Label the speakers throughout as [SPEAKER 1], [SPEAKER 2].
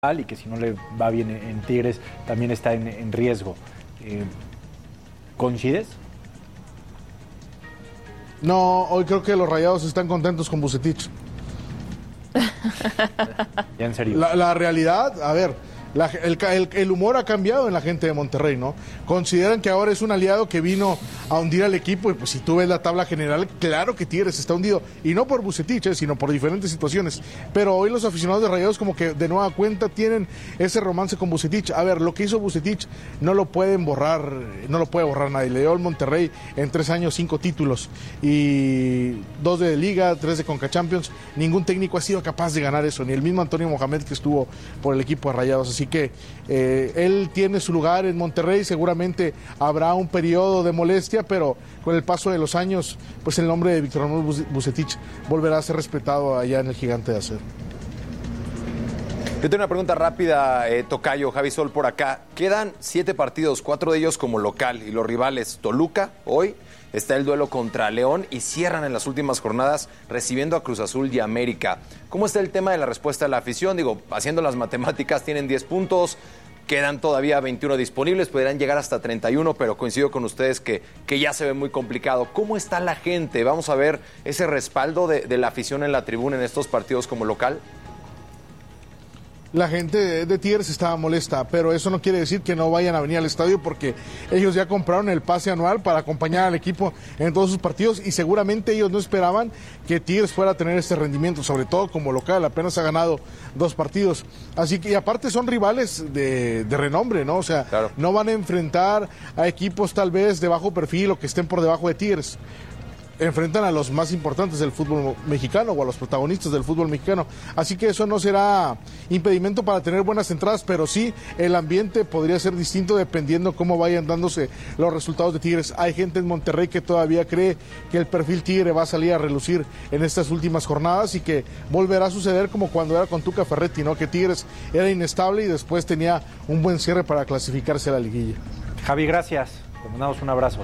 [SPEAKER 1] y que si no le va bien en Tigres también está en riesgo. ¿Coincides?
[SPEAKER 2] No, hoy creo que los Rayados están contentos con Vucetich.
[SPEAKER 1] Ya en serio.
[SPEAKER 2] La realidad, a ver, el humor ha cambiado en la gente de Monterrey, ¿no? Consideran que ahora es un aliado que vino a hundir al equipo y pues si tú ves la tabla general, claro que Tigres está hundido. Y no por Vucetich, sino por diferentes situaciones. Pero hoy los aficionados de Rayados como que de nueva cuenta tienen ese romance con Vucetich. A ver, lo que hizo Vucetich no lo pueden borrar, no lo puede borrar nadie. Le dio al Monterrey en 3 años 5 títulos y 2 de Liga, 3 de Conca Champions. Ningún técnico ha sido capaz de ganar eso, ni el mismo Antonio Mohamed que estuvo por el equipo de Rayados. Así que él tiene su lugar en Monterrey, seguramente habrá un periodo de molestia, pero con el paso de los años, pues el nombre de Víctor Manuel Vucetich volverá a ser respetado allá en el Gigante de Acero.
[SPEAKER 3] Yo tengo una pregunta rápida, Tocayo, Javi Sol por acá. Quedan 7 partidos, 4 de ellos como local, y los rivales Toluca, hoy, está el duelo contra León y cierran en las últimas jornadas recibiendo a Cruz Azul y América. ¿Cómo está el tema de la respuesta de la afición? Digo, haciendo las matemáticas, tienen 10 puntos, quedan todavía 21 disponibles, podrían llegar hasta 31, pero coincido con ustedes que ya se ve muy complicado. ¿Cómo está la gente? ¿Vamos a ver ese respaldo de la afición en la tribuna en estos partidos como local?
[SPEAKER 2] La gente de Tigres estaba molesta, pero eso no quiere decir que no vayan a venir al estadio porque ellos ya compraron el pase anual para acompañar al equipo en todos sus partidos y seguramente ellos no esperaban que Tigres fuera a tener este rendimiento, sobre todo como local, apenas ha ganado 2 partidos. Así que, y aparte son rivales de renombre, ¿no? O sea, claro, no van a enfrentar a equipos tal vez de bajo perfil o que estén por debajo de Tigres. Enfrentan a los más importantes del fútbol mexicano o a los protagonistas del fútbol mexicano. Así que eso no será impedimento para tener buenas entradas, pero sí el ambiente podría ser distinto dependiendo cómo vayan dándose los resultados de Tigres. Hay gente en Monterrey que todavía cree que el perfil Tigre va a salir a relucir en estas últimas jornadas y que volverá a suceder como cuando era con Tuca Ferretti, ¿no? Que Tigres era inestable y después tenía un buen cierre para clasificarse a la liguilla.
[SPEAKER 1] Javi, gracias. Te mandamos un abrazo.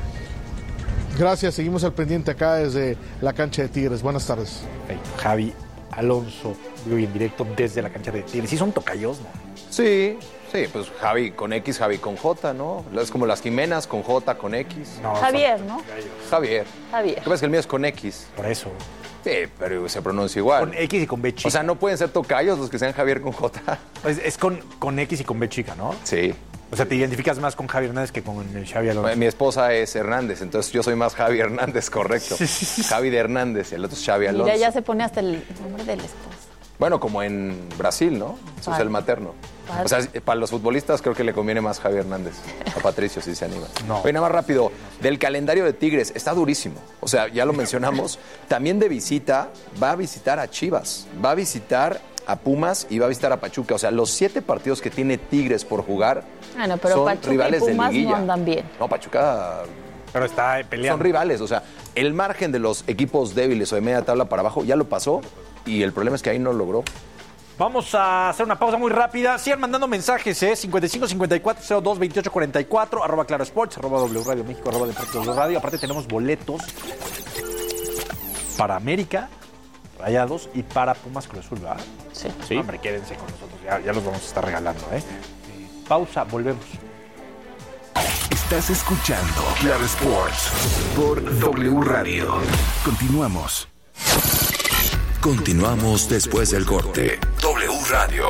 [SPEAKER 2] Gracias, seguimos al pendiente acá desde la cancha de Tigres. Buenas tardes.
[SPEAKER 1] Javi Alonso, vivo y en directo desde la cancha de Tigres. Sí son tocayos, ¿no?
[SPEAKER 3] Sí, pues Javi con X, Javi con J, ¿no? Es como las Jimenas con J, con X.
[SPEAKER 4] No, Javier, ¿no?
[SPEAKER 3] Javier.
[SPEAKER 4] Javier.
[SPEAKER 3] ¿Qué pasa? Que el mío es con X.
[SPEAKER 1] Por eso.
[SPEAKER 3] Sí, pero se pronuncia igual.
[SPEAKER 1] Con X y con B chica.
[SPEAKER 3] O sea, no pueden ser tocayos los que sean Javier con J.
[SPEAKER 1] Es con X y con B chica, ¿no?
[SPEAKER 3] Sí.
[SPEAKER 1] O sea, te identificas más con Javi Hernández que con el Xavi Alonso.
[SPEAKER 3] Mi esposa es Hernández, entonces yo soy más Javi Hernández, correcto. Javi de Hernández, el otro es Xavi Alonso.
[SPEAKER 4] Mira, ya se pone hasta el nombre del esposo.
[SPEAKER 3] Bueno, como en Brasil, ¿no? Eso es el materno. O sea, para los futbolistas creo que le conviene más Javi Hernández. A Patricio, si se anima.
[SPEAKER 1] No.
[SPEAKER 3] Oye, nada más rápido. Del calendario de Tigres, está durísimo. O sea, ya lo mencionamos. También de visita, va a visitar a Chivas. Va a visitar a Pumas y va a visitar a Pachuca. O sea, los 7 partidos que tiene Tigres por jugar
[SPEAKER 4] pero
[SPEAKER 3] son
[SPEAKER 4] Pachuca
[SPEAKER 3] rivales
[SPEAKER 4] y Pumas
[SPEAKER 3] de liguilla.
[SPEAKER 4] no andan bien.
[SPEAKER 3] No, Pachuca...
[SPEAKER 1] Pero está peleando.
[SPEAKER 3] Son rivales, o sea, el margen de los equipos débiles o de media tabla para abajo ya lo pasó y el problema es que ahí no logró.
[SPEAKER 1] Vamos a hacer una pausa muy rápida. Sigan mandando mensajes, 55 54 02 28 44, arroba Claro Sports, arroba W Radio México, arroba Deportes W Radio. Aparte tenemos boletos para América, Rayados y para Pumas Cruz Azul, ¿verdad?
[SPEAKER 4] Sí.
[SPEAKER 1] Hombre, quédense con nosotros, ya los vamos a estar regalando, Pausa, volvemos.
[SPEAKER 5] Estás escuchando Claro Sports por W Radio. Continuamos. Continuamos después del corte. W Radio.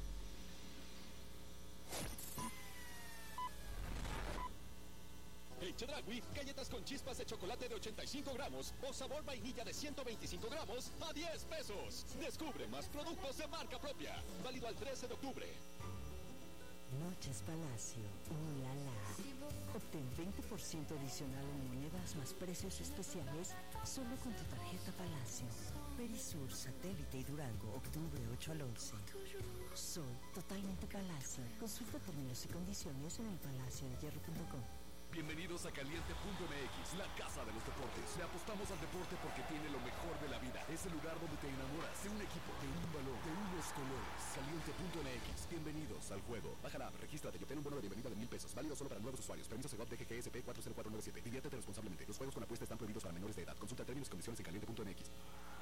[SPEAKER 6] Chedraui, galletas con chispas de chocolate de 85 gramos o sabor vainilla de 125 gramos a 10 pesos. Descubre más productos de marca propia. Válido al 13 de octubre.
[SPEAKER 7] Noches Palacio, la. Obtén 20% adicional en monedas más precios especiales solo con tu tarjeta Palacio. Perisur, Satélite y Durango, octubre 8 al 11. Soy totalmente Palacio. Consulta términos y condiciones en el palaciodehierro.com.
[SPEAKER 6] Bienvenidos a Caliente.mx, la casa de los deportes. Le apostamos al deporte porque tiene lo mejor de la vida. Es el lugar donde te enamoras de un equipo, de un balón, de unos colores. Caliente.mx, bienvenidos al juego. Baja la app, regístrate y obtén un bono de bienvenida de 1,000 pesos. Válido solo para nuevos usuarios. Permiso Segov DGGSP 40497. Diviértete responsablemente. Los juegos con apuesta están prohibidos para menores de edad. Consulta términos y condiciones en Caliente.mx.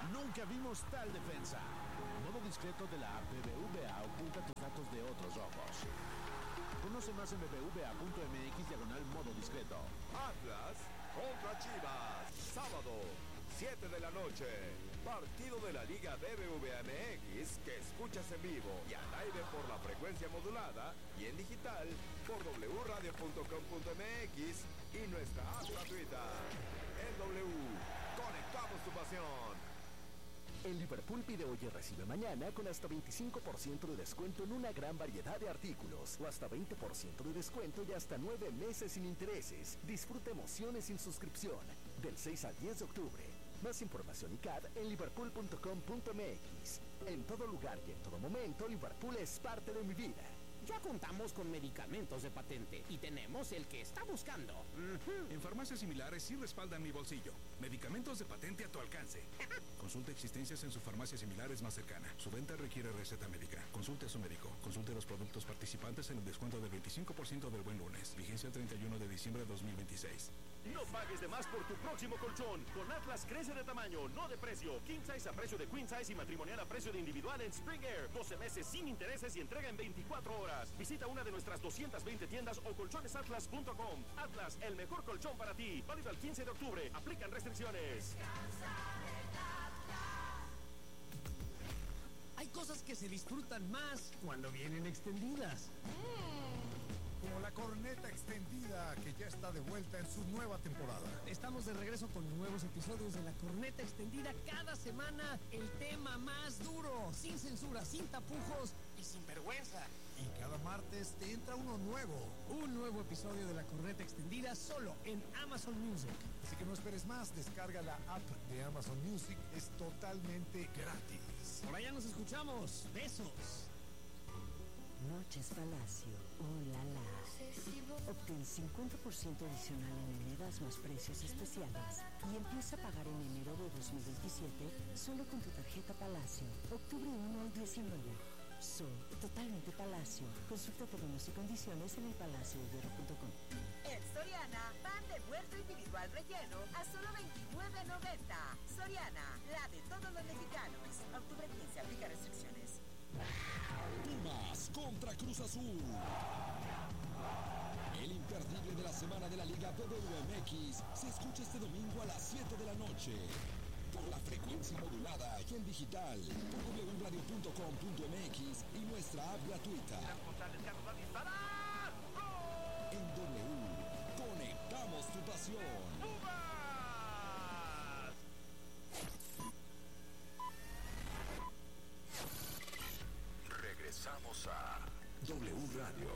[SPEAKER 6] Nunca vimos tal defensa. Modo discreto de la app BBVA oculta tus datos de otros ojos. Conoce más en bbva.mx/modo discreto.
[SPEAKER 8] Atlas contra Chivas. Sábado, 7 de la noche. Partido de la Liga BBVA MX que escuchas en vivo y al aire por la frecuencia modulada y en digital por wradio.com.mx y nuestra app gratuita. En W, conectamos tu pasión.
[SPEAKER 6] El Liverpool pide hoy y recibe mañana con hasta 25% de descuento en una gran variedad de artículos o hasta 20% de descuento y hasta 9 meses sin intereses. Disfruta emociones sin suscripción del 6 al 10 de octubre. Más información y CAD en liverpool.com.mx. En todo lugar y en todo momento, Liverpool es parte de mi vida.
[SPEAKER 9] Ya contamos con medicamentos de patente y tenemos el que está buscando.
[SPEAKER 10] En farmacias similares sí respaldan mi bolsillo. Medicamentos de patente a tu alcance. Consulte existencias en su farmacia similares más cercana. Su venta requiere receta médica. Consulte a su médico. Consulte los productos participantes en el descuento del 25% del Buen Lunes. Vigencia el 31 de diciembre de 2026.
[SPEAKER 6] No pagues de más por tu próximo colchón. Con Atlas crece de tamaño, no de precio. King size a precio de queen size y matrimonial a precio de individual en Spring Air. 12 meses sin intereses y entrega en 24 horas. Visita una de nuestras 220 tiendas o colchonesatlas.com. Atlas, el mejor colchón para ti. Válido al 15 de octubre. Aplican restricciones.
[SPEAKER 9] Hay cosas que se disfrutan más cuando vienen extendidas.
[SPEAKER 11] Como la corneta extendida que ya está de vuelta en su nueva temporada.
[SPEAKER 9] Estamos de regreso con nuevos episodios de La Corneta Extendida cada semana. El tema más duro, sin censura, sin tapujos y sin vergüenza.
[SPEAKER 11] Y cada martes te entra uno nuevo.
[SPEAKER 9] Un nuevo episodio de La Corneta Extendida solo en Amazon Music.
[SPEAKER 11] Así que no esperes más, descarga la app de Amazon Music, es totalmente gratis.
[SPEAKER 9] Por allá nos escuchamos. Besos.
[SPEAKER 7] Noches Palacio, oh la la. Obtén 50% adicional en monedas más precios especiales y empieza a pagar en enero de 2027 solo con tu tarjeta Palacio. Octubre 1 al 19. Soy totalmente Palacio. Consulta términos y condiciones en elpalaciodehierro.com.
[SPEAKER 12] En Soriana, pan de muerto individual relleno a solo $29.90. Soriana, la de todos los mexicanos. Octubre 15, aplica restricciones.
[SPEAKER 6] Pumas contra Cruz Azul. El imperdible de la semana de la Liga BBVA-MX se escucha este domingo a las 7 de la noche. Por la frecuencia modulada y en digital. Por wradio.com.mx y nuestra app gratuita. En W, conectamos tu pasión.
[SPEAKER 5] Regresamos a W Radio.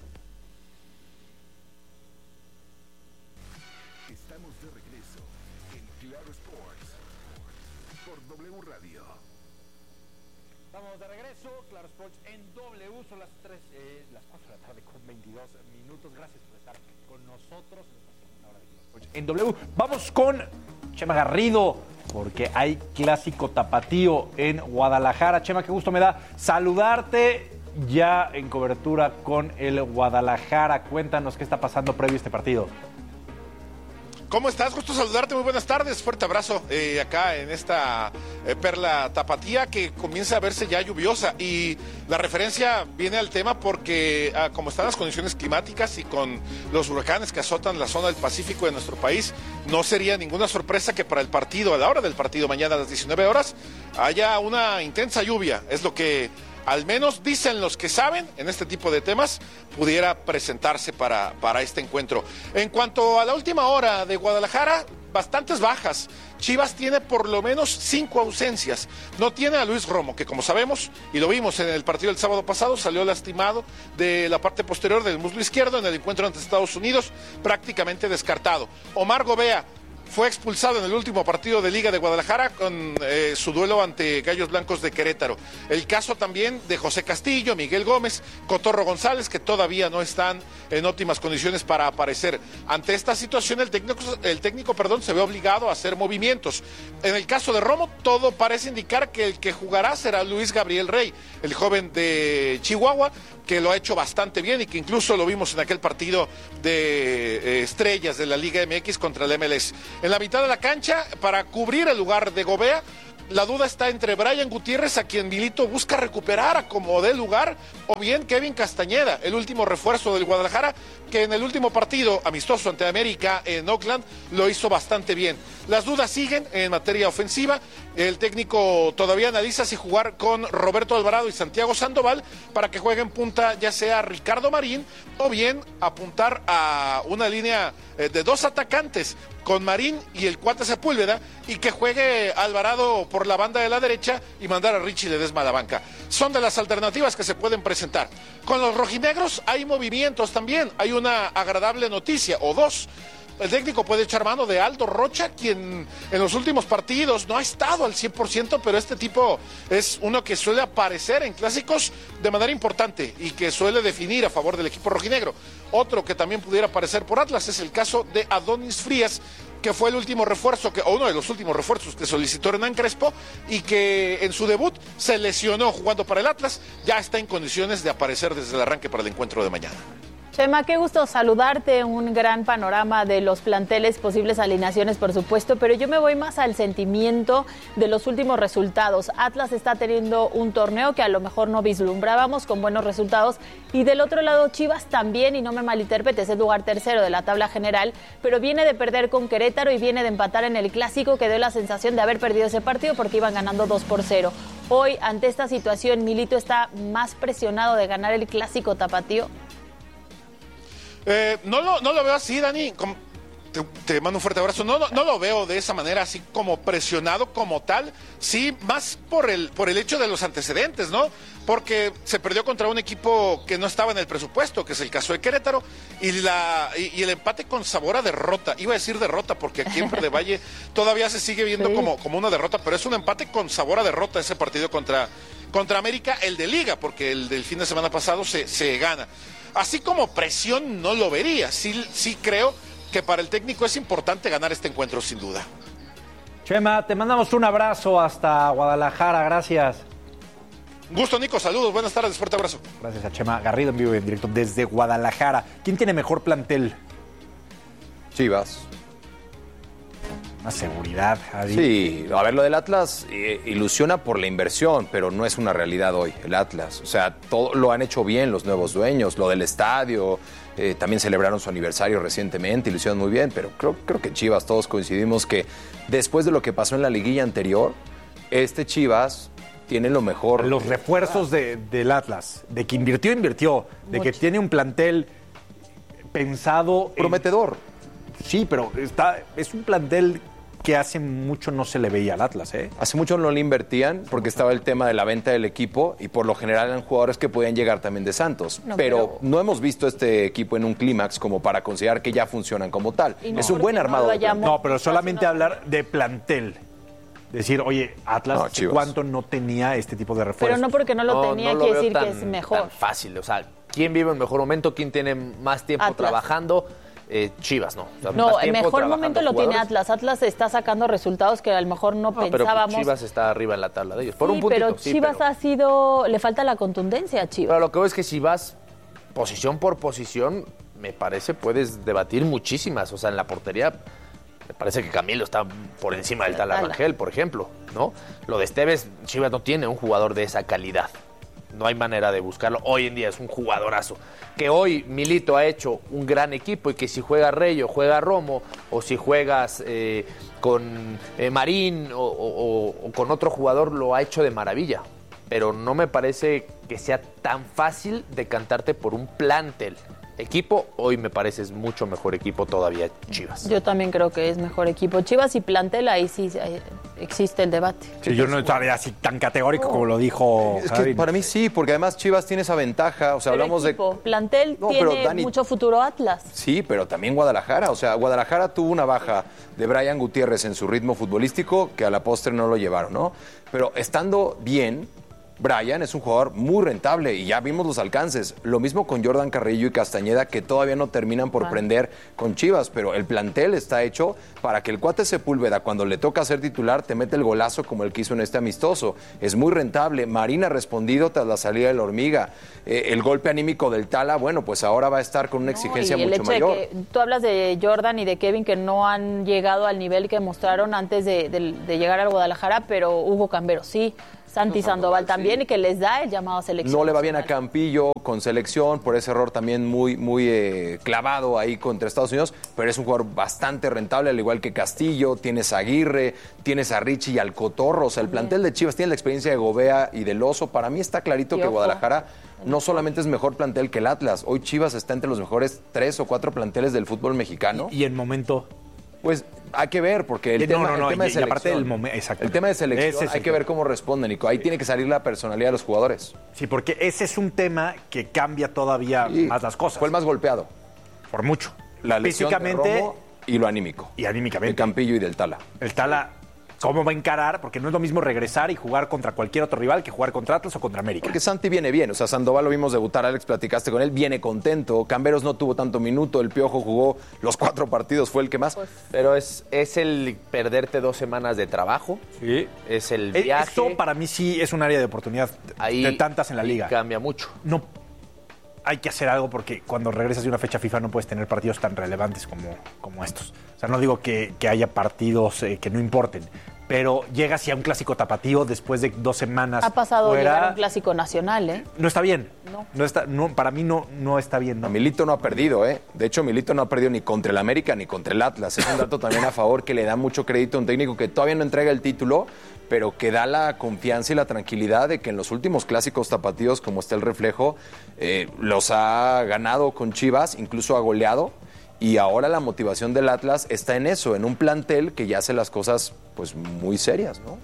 [SPEAKER 5] Estamos de regreso en Claro Sports por W Radio.
[SPEAKER 1] Estamos de regreso, Claro Sports en W, son las 4 de la tarde con 22 minutos. Gracias por estar con nosotros en esta segunda hora de Claro Sports en W. Vamos con Chema Garrido, porque hay clásico tapatío en Guadalajara. Chema, qué gusto me da saludarte ya en cobertura con el Guadalajara. Cuéntanos qué está pasando previo a este partido.
[SPEAKER 13] ¿Cómo estás? Gusto saludarte, muy buenas tardes, fuerte abrazo acá en esta perla tapatía que comienza a verse ya lluviosa y la referencia viene al tema porque como están las condiciones climáticas y con los huracanes que azotan la zona del Pacífico de nuestro país, no sería ninguna sorpresa que para el partido, a la hora del partido mañana a las 19 horas, haya una intensa lluvia, es lo que al menos dicen los que saben en este tipo de temas, pudiera presentarse para este encuentro. En cuanto a la última hora de Guadalajara, bastantes bajas. Chivas tiene por lo menos 5 ausencias. No tiene a Luis Romo, que como sabemos, y lo vimos en el partido del sábado pasado, salió lastimado de la parte posterior del muslo izquierdo en el encuentro ante Estados Unidos, prácticamente descartado. Omar Gobea fue expulsado en el último partido de Liga de Guadalajara con su duelo ante Gallos Blancos de Querétaro. El caso también de José Castillo, Miguel Gómez, Cotorro González, que todavía no están en óptimas condiciones para aparecer. Ante esta situación, el técnico se ve obligado a hacer movimientos. En el caso de Romo, todo parece indicar que el que jugará será Luis Gabriel Rey, el joven de Chihuahua, que lo ha hecho bastante bien y que incluso lo vimos en aquel partido de estrellas de la Liga MX contra el MLS. En la mitad de la cancha, para cubrir el lugar de Gobea, la duda está entre Brian Gutiérrez, a quien Milito busca recuperar a como dé lugar, o bien Kevin Castañeda, el último refuerzo del Guadalajara, que en el último partido amistoso ante América en Oakland lo hizo bastante bien. Las dudas siguen en materia ofensiva. El técnico todavía analiza si jugar con Roberto Alvarado y Santiago Sandoval para que jueguen punta ya sea Ricardo Marín o bien apuntar a una línea de 2 atacantes con Marín y el Cuate Sepúlveda, y que juegue Alvarado por la banda de la derecha y mandar a Richie Ledesma a la banca. Son de las alternativas que se pueden presentar. Con los rojinegros hay movimientos también. Hay una agradable noticia, o dos. El técnico puede echar mano de Aldo Rocha, quien en los últimos partidos no ha estado al 100%, pero este tipo es uno que suele aparecer en clásicos de manera importante y que suele definir a favor del equipo rojinegro. Otro que también pudiera aparecer por Atlas es el caso de Adonis Frías, que fue el último refuerzo, o uno de los últimos refuerzos que solicitó Hernán Crespo, y que en su debut se lesionó jugando para el Atlas. Ya está en condiciones de aparecer desde el arranque para el encuentro de mañana.
[SPEAKER 4] Chema, qué gusto saludarte, un gran panorama de los planteles, posibles alineaciones, por supuesto, pero yo me voy más al sentimiento de los últimos resultados. Atlas está teniendo un torneo que a lo mejor no vislumbrábamos con buenos resultados, y del otro lado Chivas también, y no me malinterpretes, es lugar tercero de la tabla general, pero viene de perder con Querétaro y viene de empatar en el Clásico, que dio la sensación de haber perdido ese partido porque iban ganando 2-0. Hoy, ante esta situación, Milito está más presionado de ganar el Clásico tapatío.
[SPEAKER 13] No lo veo así, Dani. Te mando un fuerte abrazo. No lo veo de esa manera, así como presionado como tal. Sí, más por el hecho de los antecedentes, ¿no? Porque se perdió contra un equipo que no estaba en el presupuesto, que es el caso de Querétaro, y el empate con sabor a derrota. Iba a decir derrota porque aquí en Verde Valle todavía se sigue viendo como una derrota, pero es un empate con sabor a derrota ese partido contra América, el de Liga, porque el del fin de semana pasado se gana. Así como presión no lo vería. Sí creo que para el técnico es importante ganar este encuentro, sin duda.
[SPEAKER 1] Chema, te mandamos un abrazo hasta Guadalajara, gracias.
[SPEAKER 13] Gusto, Nico, saludos, buenas tardes, fuerte abrazo.
[SPEAKER 1] Gracias a Chema Garrido en vivo y en directo desde Guadalajara. ¿Quién tiene mejor plantel?
[SPEAKER 3] Chivas.
[SPEAKER 1] Una seguridad, Javi.
[SPEAKER 3] Sí, a ver, lo del Atlas ilusiona por la inversión, pero no es una realidad hoy, el Atlas. O sea, todo lo han hecho bien los nuevos dueños, lo del estadio, también celebraron su aniversario recientemente, ilusionan muy bien, pero creo que Chivas, todos coincidimos que después de lo que pasó en la liguilla anterior, este Chivas tiene lo mejor.
[SPEAKER 1] Los refuerzos del Atlas, de que invirtió, de que tiene un plantel pensado.
[SPEAKER 3] Prometedor.
[SPEAKER 1] Sí, pero es un plantel que hace mucho no se le veía al Atlas, ¿eh?
[SPEAKER 3] Hace mucho no le invertían porque estaba el tema de la venta del equipo y por lo general eran jugadores que podían llegar también de Santos. Pero no hemos visto este equipo en un clímax como para considerar que ya funcionan como tal. Es un buen armado.
[SPEAKER 1] No, pero solamente hablar de plantel. Decir, oye, Atlas, ¿cuánto no tenía este tipo de refuerzos?
[SPEAKER 4] Pero no porque no lo tenía, quiere decir que es mejor.
[SPEAKER 14] Tan fácil, o sea, ¿quién vive en mejor momento? ¿Quién tiene más tiempo
[SPEAKER 4] Atlas
[SPEAKER 14] trabajando? Chivas, ¿no? O sea,
[SPEAKER 4] no, el mejor momento lo tiene Atlas. Atlas está sacando resultados que a lo mejor no pensábamos.
[SPEAKER 14] Pero Chivas está arriba en la tabla de ellos. Por un puntito,
[SPEAKER 4] pero Chivas le falta la contundencia a Chivas.
[SPEAKER 14] Pero lo que veo es que si vas posición por posición, me parece puedes debatir muchísimas. O sea, en la portería me parece que Camilo está por encima del Tala Rangel, por ejemplo, ¿no? Lo de Esteves, Chivas no tiene un jugador de esa calidad. No hay manera de buscarlo. Hoy en día es un jugadorazo. Que hoy Milito ha hecho un gran equipo y que si juega Rey o juega Romo o si juegas con Marín o con otro jugador lo ha hecho de maravilla. Pero no me parece que sea tan fácil decantarte por un plantel. Equipo, hoy me parece es mucho mejor equipo todavía Chivas.
[SPEAKER 4] Yo también creo que es mejor equipo. Chivas y plantel, ahí sí existe el debate.
[SPEAKER 1] Sí, yo no estaría así tan categórico como lo dijo
[SPEAKER 3] Es que para mí sí, porque además Chivas tiene esa ventaja. O sea,
[SPEAKER 4] pero
[SPEAKER 3] hablamos
[SPEAKER 4] equipo, plantel tiene Dani, mucho futuro Atlas.
[SPEAKER 3] Sí, pero también Guadalajara. O sea, Guadalajara tuvo una baja de Brian Gutiérrez en su ritmo futbolístico que a la postre no lo llevaron, ¿no? Pero estando bien, Brian es un jugador muy rentable y ya vimos los alcances. Lo mismo con Jordan Carrillo y Castañeda, que todavía no terminan por prender con Chivas, pero el plantel está hecho para que el cuate Sepúlveda, cuando le toca ser titular, te mete el golazo como el que hizo en este amistoso. Es muy rentable. Marina ha respondido tras la salida de la Hormiga. El golpe anímico del Tala, bueno, pues ahora va a estar con una exigencia mucho mayor.
[SPEAKER 4] De que tú hablas de Jordan y de Kevin, que no han llegado al nivel que mostraron antes de llegar al Guadalajara, pero Hugo Cambero sí. Santi Sandoval también, y que les da el llamado a selección.
[SPEAKER 3] No le va bien a Campillo con selección, por ese error también muy clavado ahí contra Estados Unidos, pero es un jugador bastante rentable, al igual que Castillo. Tienes a Aguirre, tienes a Richie y al Cotorro. O sea, el plantel de Chivas tiene la experiencia de Gobea y del Oso. Para mí está clarito que Guadalajara no solamente es mejor plantel que el Atlas. Hoy Chivas está entre los mejores 3 o 4 planteles del fútbol mexicano.
[SPEAKER 1] Y en momento...
[SPEAKER 3] Pues hay que ver, porque el tema de selección,
[SPEAKER 1] aparte del momento,
[SPEAKER 3] el tema de selección hay que ver cómo responden, Nico. Ahí tiene que salir la personalidad de los jugadores.
[SPEAKER 1] Sí, porque ese es un tema que cambia todavía más las cosas.
[SPEAKER 3] Fue el más golpeado.
[SPEAKER 1] Por mucho.
[SPEAKER 3] La lesión
[SPEAKER 1] físicamente
[SPEAKER 3] de Romo y lo anímico.
[SPEAKER 1] Y anímicamente.
[SPEAKER 3] El Campillo y del Tala.
[SPEAKER 1] El Tala, ¿cómo va a encarar? Porque no es lo mismo regresar y jugar contra cualquier otro rival que jugar contra Atlas o contra América.
[SPEAKER 3] Porque Santi viene bien. O sea, Sandoval lo vimos debutar, Alex, platicaste con él, viene contento. Camberos no tuvo tanto minuto. El Piojo jugó los 4 partidos, fue el que más.
[SPEAKER 14] Pero es el perderte 2 semanas de trabajo.
[SPEAKER 1] Sí.
[SPEAKER 14] Es el viaje.
[SPEAKER 1] Esto para mí sí es un área de oportunidad de tantas en la liga.
[SPEAKER 14] Cambia mucho.
[SPEAKER 1] No, hay que hacer algo porque cuando regresas de una fecha FIFA no puedes tener partidos tan relevantes como estos. O sea, no digo que haya partidos que no importen, pero llegas ya a un clásico tapatío después de 2 semanas.
[SPEAKER 4] Ha pasado
[SPEAKER 1] fuera,
[SPEAKER 4] llegar a un clásico nacional, ¿eh?
[SPEAKER 1] No está bien.
[SPEAKER 4] No.
[SPEAKER 1] Para mí no está bien. ¿no?
[SPEAKER 3] Milito no ha perdido, ¿eh? De hecho, Milito no ha perdido ni contra el América ni contra el Atlas. Es un dato también a favor que le da mucho crédito a un técnico que todavía no entrega el título, pero que da la confianza y la tranquilidad de que en los últimos clásicos tapatíos, como está el reflejo, los ha ganado con Chivas, incluso ha goleado. Y ahora la motivación del Atlas está en eso, en un plantel que ya hace las cosas pues muy serias, ¿no?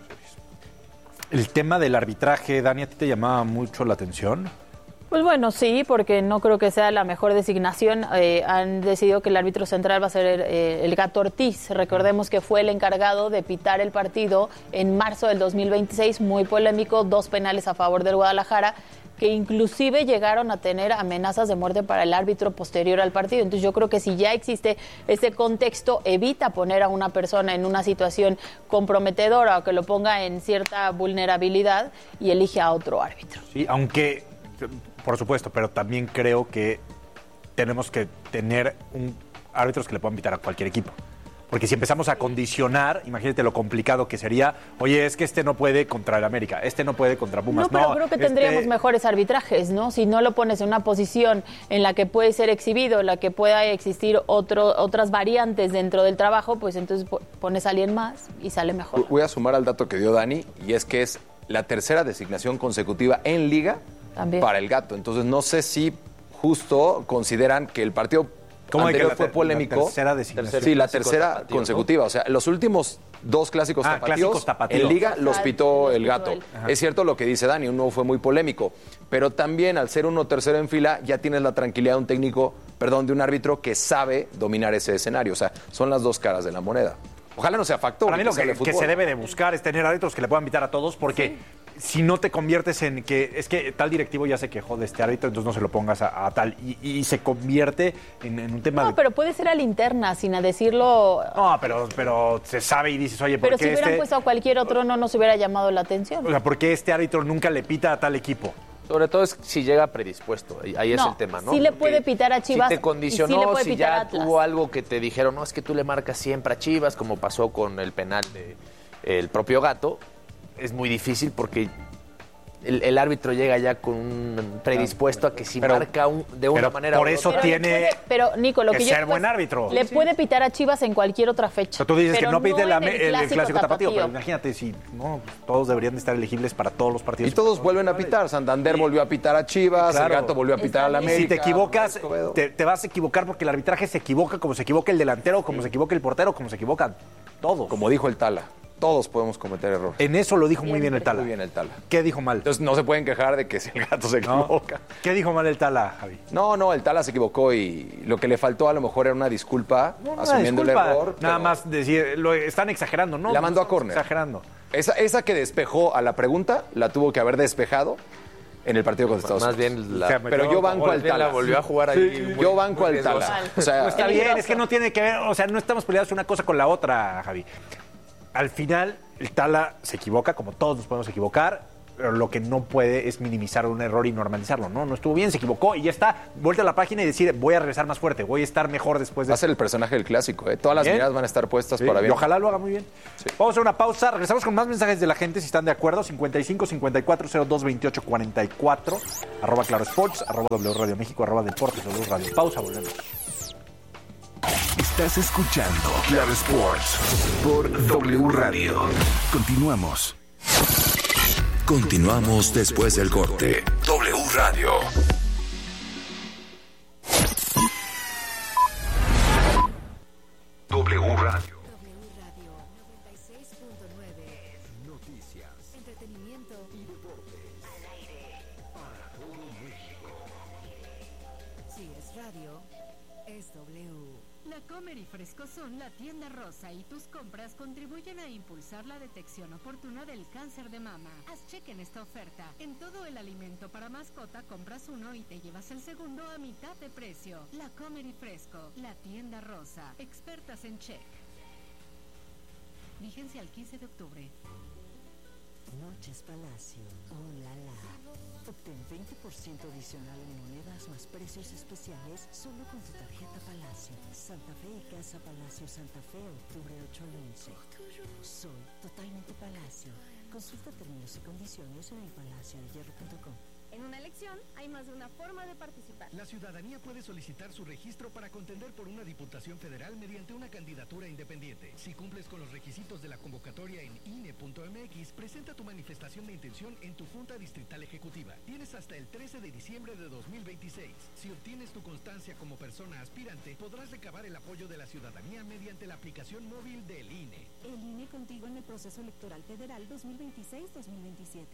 [SPEAKER 1] El tema del arbitraje, Dani, ¿a ti te llamaba mucho la atención?
[SPEAKER 4] Pues bueno, sí, porque no creo que sea la mejor designación. Han decidido que el árbitro central va a ser el Gato Ortiz. Recordemos que fue el encargado de pitar el partido en marzo del 2026, muy polémico, 2 penales a favor del Guadalajara, que inclusive llegaron a tener amenazas de muerte para el árbitro posterior al partido. Entonces yo creo que si ya existe ese contexto, evita poner a una persona en una situación comprometedora o que lo ponga en cierta vulnerabilidad y elige a otro árbitro.
[SPEAKER 1] Sí, aunque, por supuesto, pero también creo que tenemos que tener árbitros que le puedan pitar a cualquier equipo. Porque si empezamos a condicionar, imagínate lo complicado que sería, oye, es que este no puede contra el América, este no puede contra Pumas.
[SPEAKER 4] No, pero creo que tendríamos mejores arbitrajes, ¿no? Si no lo pones en una posición en la que puede ser exhibido, en la que pueda existir otras variantes dentro del trabajo, pues entonces pones a alguien más y sale mejor.
[SPEAKER 3] Voy a sumar al dato que dio Dani, y es que es la 3ª designación consecutiva en Liga para el Gato. Entonces no sé si justo consideran que el partido anterior fue polémico.
[SPEAKER 1] La tercera designación.
[SPEAKER 3] Sí, la 3ª consecutiva. ¿No? O sea, los últimos 2 clásicos tapatíos en Liga los pitó el Gato. Es cierto lo que dice Dani, uno fue muy polémico, pero también al ser uno tercero en fila ya tienes la tranquilidad de un técnico, de un árbitro que sabe dominar ese escenario. O sea, son las 2 caras de la moneda. Ojalá no sea factor.
[SPEAKER 1] Para mí lo que se debe de buscar es tener árbitros que le puedan invitar a todos, porque si no te conviertes en que es que tal directivo ya se quejó de este árbitro, entonces no se lo pongas a tal. Y se convierte en un tema.
[SPEAKER 4] No, pero puede ser a la interna, sin decirlo.
[SPEAKER 1] No, pero se sabe y dices, oye, ¿por qué
[SPEAKER 4] Pero si hubieran puesto a cualquier otro, no nos hubiera llamado la atención.
[SPEAKER 1] O sea, ¿por qué este árbitro nunca le pita a tal equipo?
[SPEAKER 14] Sobre todo es si llega predispuesto, ahí es el tema, ¿no?
[SPEAKER 4] Sí le puede pitar a Chivas.
[SPEAKER 14] Si te condicionó, si ya tuvo algo que te dijeron, no, es que tú le marcas siempre a Chivas, como pasó con el penal del propio Gato, es muy difícil porque el árbitro llega ya con un predispuesto a que si marca de una manera
[SPEAKER 1] por eso tiene
[SPEAKER 4] pero Nico, lo que
[SPEAKER 1] ser buen árbitro.
[SPEAKER 4] Le puede pitar a Chivas en cualquier otra fecha.
[SPEAKER 1] Pero tú dices que no pite el clásico tapatío, pero imagínate si no, todos deberían de estar elegibles para todos los partidos.
[SPEAKER 3] Y todos vuelven a pitar. Santander volvió a pitar a Chivas, el Gato volvió a pitar a la América.
[SPEAKER 1] Si te equivocas, te vas a equivocar porque el arbitraje se equivoca como se equivoca el delantero, como se equivoca el portero, como se equivocan todos.
[SPEAKER 3] Como dijo el Tala. Todos podemos cometer errores.
[SPEAKER 1] En eso lo dijo muy bien el Tala.
[SPEAKER 3] Muy bien el Tala.
[SPEAKER 1] ¿Qué dijo mal?
[SPEAKER 3] Entonces no se pueden quejar de que si el Gato se equivoca.
[SPEAKER 1] ¿Qué dijo mal el Tala, Javi?
[SPEAKER 3] No, el Tala se equivocó y lo que le faltó a lo mejor era una disculpa, asumiendo el error.
[SPEAKER 1] Nada más decir, lo están exagerando, ¿no?
[SPEAKER 3] La mandó a córner.
[SPEAKER 1] Exagerando.
[SPEAKER 3] Esa que despejó a la pregunta, la tuvo que haber despejado en el partido contra Estados Unidos.
[SPEAKER 14] Más bien
[SPEAKER 3] pero yo banco al Tala.
[SPEAKER 14] La volvió a jugar ahí.
[SPEAKER 3] Yo banco al Tala. O sea,
[SPEAKER 1] No está bien, es que no tiene que ver, o sea, no estamos peleados una cosa con la otra, Javi. Al final, el Tala se equivoca, como todos nos podemos equivocar, pero lo que no puede es minimizar un error y normalizarlo, ¿no? No estuvo bien, se equivocó y ya está. Vuelta a la página y decir, voy a regresar más fuerte, voy a estar mejor después de...
[SPEAKER 3] Va a ser el personaje del clásico, ¿eh? Todas las
[SPEAKER 1] Bien.
[SPEAKER 3] miradas van a estar puestas
[SPEAKER 1] Sí,
[SPEAKER 3] para bien.
[SPEAKER 1] y ojalá lo haga muy bien.
[SPEAKER 3] Sí.
[SPEAKER 1] Vamos a hacer una pausa, regresamos con más mensajes de la gente, si están de acuerdo, 55 54 02 28 44, arroba Claro Sports, arroba W Radio México, arroba Deportes W Radio. Pausa, volvemos.
[SPEAKER 5] Estás escuchando Claro Sports por W Radio. Continuamos. Continuamos después del corte. W Radio. W Radio.
[SPEAKER 7] W Radio 96.9.
[SPEAKER 5] Noticias,
[SPEAKER 7] Entretenimiento
[SPEAKER 5] y deportes.
[SPEAKER 7] al aire.
[SPEAKER 5] Para todo México.
[SPEAKER 7] Si es radio, es W.
[SPEAKER 15] La Comer y Frescoson, la tienda rosa y tus compras contribuyen a impulsar la detección oportuna del cáncer de mama. Haz cheque en esta oferta. En todo el alimento para mascota compras uno y te llevas el segundo a mitad de precio. La Comer y Fresco, la tienda rosa. Expertas en check. Vigencia al 15 de octubre.
[SPEAKER 7] Noches Palacio. Oh la la. Obtén 20% adicional en monedas más precios especiales solo con tu tarjeta Palacio. Santa Fe y Casa Palacio Santa Fe, octubre 8 al 11. Soy totalmente Palacio. Consulta términos y condiciones en elpalaciodehierro.com.
[SPEAKER 16] En una elección hay más de una forma de participar.
[SPEAKER 17] La ciudadanía puede solicitar su registro para contender por una diputación federal mediante una candidatura independiente. Si cumples con los requisitos de la convocatoria en INE.mx, presenta tu manifestación de intención en tu Junta Distrital Ejecutiva. Tienes hasta el 13 de diciembre de 2026. Si obtienes tu constancia como persona aspirante, podrás recabar el apoyo de la ciudadanía mediante la aplicación móvil del INE.
[SPEAKER 18] El INE contigo en el proceso electoral federal 2026-2027.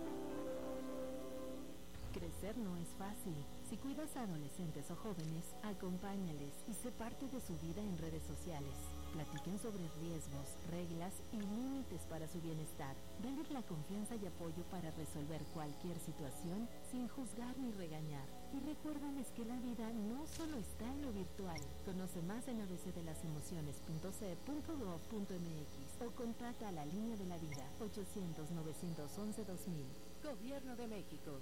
[SPEAKER 18] Crecer no es fácil. Si cuidas a adolescentes o jóvenes, acompáñales y sé parte de su vida en redes sociales. Platiquen sobre riesgos, reglas y límites para su bienestar. Denles la confianza y apoyo para resolver cualquier situación sin juzgar ni regañar. Y recuérdenles que la vida no solo está en lo virtual. Conoce más en abcdelasemociones.ce.gov.mx o contacta a la línea de la vida 800-911-2000. Gobierno de México.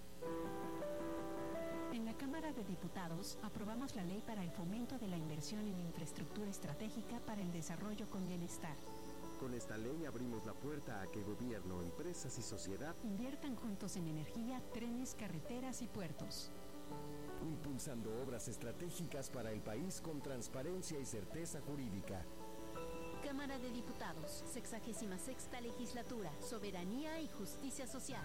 [SPEAKER 19] En la Cámara de Diputados aprobamos la ley para el fomento de la inversión en infraestructura estratégica para el desarrollo con bienestar.
[SPEAKER 8] Con esta ley abrimos la puerta a que gobierno, empresas y sociedad
[SPEAKER 19] Inviertan juntos en energía, trenes, carreteras y puertos.
[SPEAKER 8] impulsando obras estratégicas para el país con transparencia y certeza jurídica.
[SPEAKER 15] Cámara de Diputados, 66ª Legislatura, Soberanía y Justicia Social.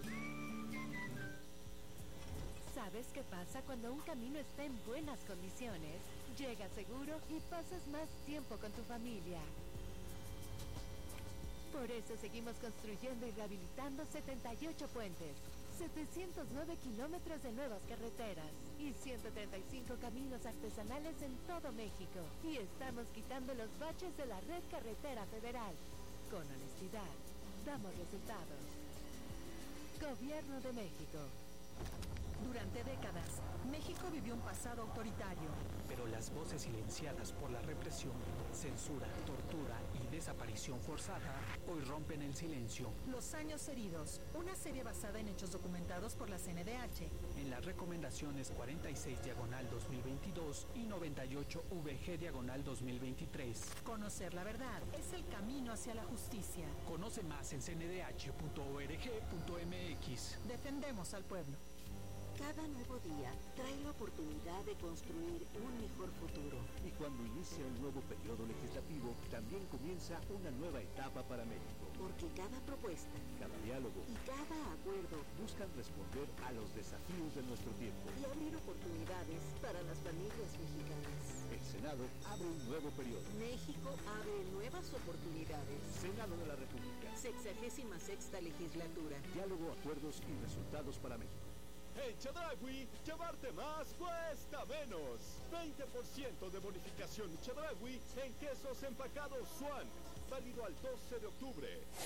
[SPEAKER 20] ¿Sabes qué pasa cuando un camino está en buenas condiciones? Llegas seguro y pasas más tiempo con tu familia. Por eso seguimos construyendo y rehabilitando 78 puentes, 709 kilómetros de nuevas carreteras y 135 caminos artesanales en todo México. Y estamos quitando los baches de la red carretera federal. Con honestidad, damos resultados. Gobierno de México.
[SPEAKER 21] Durante décadas, México vivió un pasado autoritario, pero las voces silenciadas por la represión, censura, tortura y desaparición forzada hoy rompen el silencio.
[SPEAKER 19] Los años heridos, una serie basada en hechos documentados por la CNDH.
[SPEAKER 21] En las recomendaciones 46/2022 y 98/VG/2023.
[SPEAKER 19] Conocer la verdad es el camino hacia la justicia.
[SPEAKER 21] Conoce más en cndh.org.mx.
[SPEAKER 19] Defendemos al pueblo.
[SPEAKER 22] Cada nuevo día trae la oportunidad de construir un mejor futuro.
[SPEAKER 23] Y cuando inicia un nuevo periodo legislativo, también comienza una nueva etapa para México.
[SPEAKER 22] Porque cada propuesta,
[SPEAKER 23] cada diálogo
[SPEAKER 22] y cada acuerdo
[SPEAKER 23] buscan responder a los desafíos de nuestro tiempo
[SPEAKER 22] y abrir oportunidades para las familias mexicanas.
[SPEAKER 23] El Senado abre un nuevo periodo.
[SPEAKER 22] México abre nuevas oportunidades.
[SPEAKER 23] Senado de la República.
[SPEAKER 22] 66ª Legislatura.
[SPEAKER 23] Diálogo, acuerdos y resultados para México.
[SPEAKER 8] En Chedraui, llevarte más cuesta menos. 20% de bonificación Chedraui en quesos empacados Swan. Válido al 12 de octubre.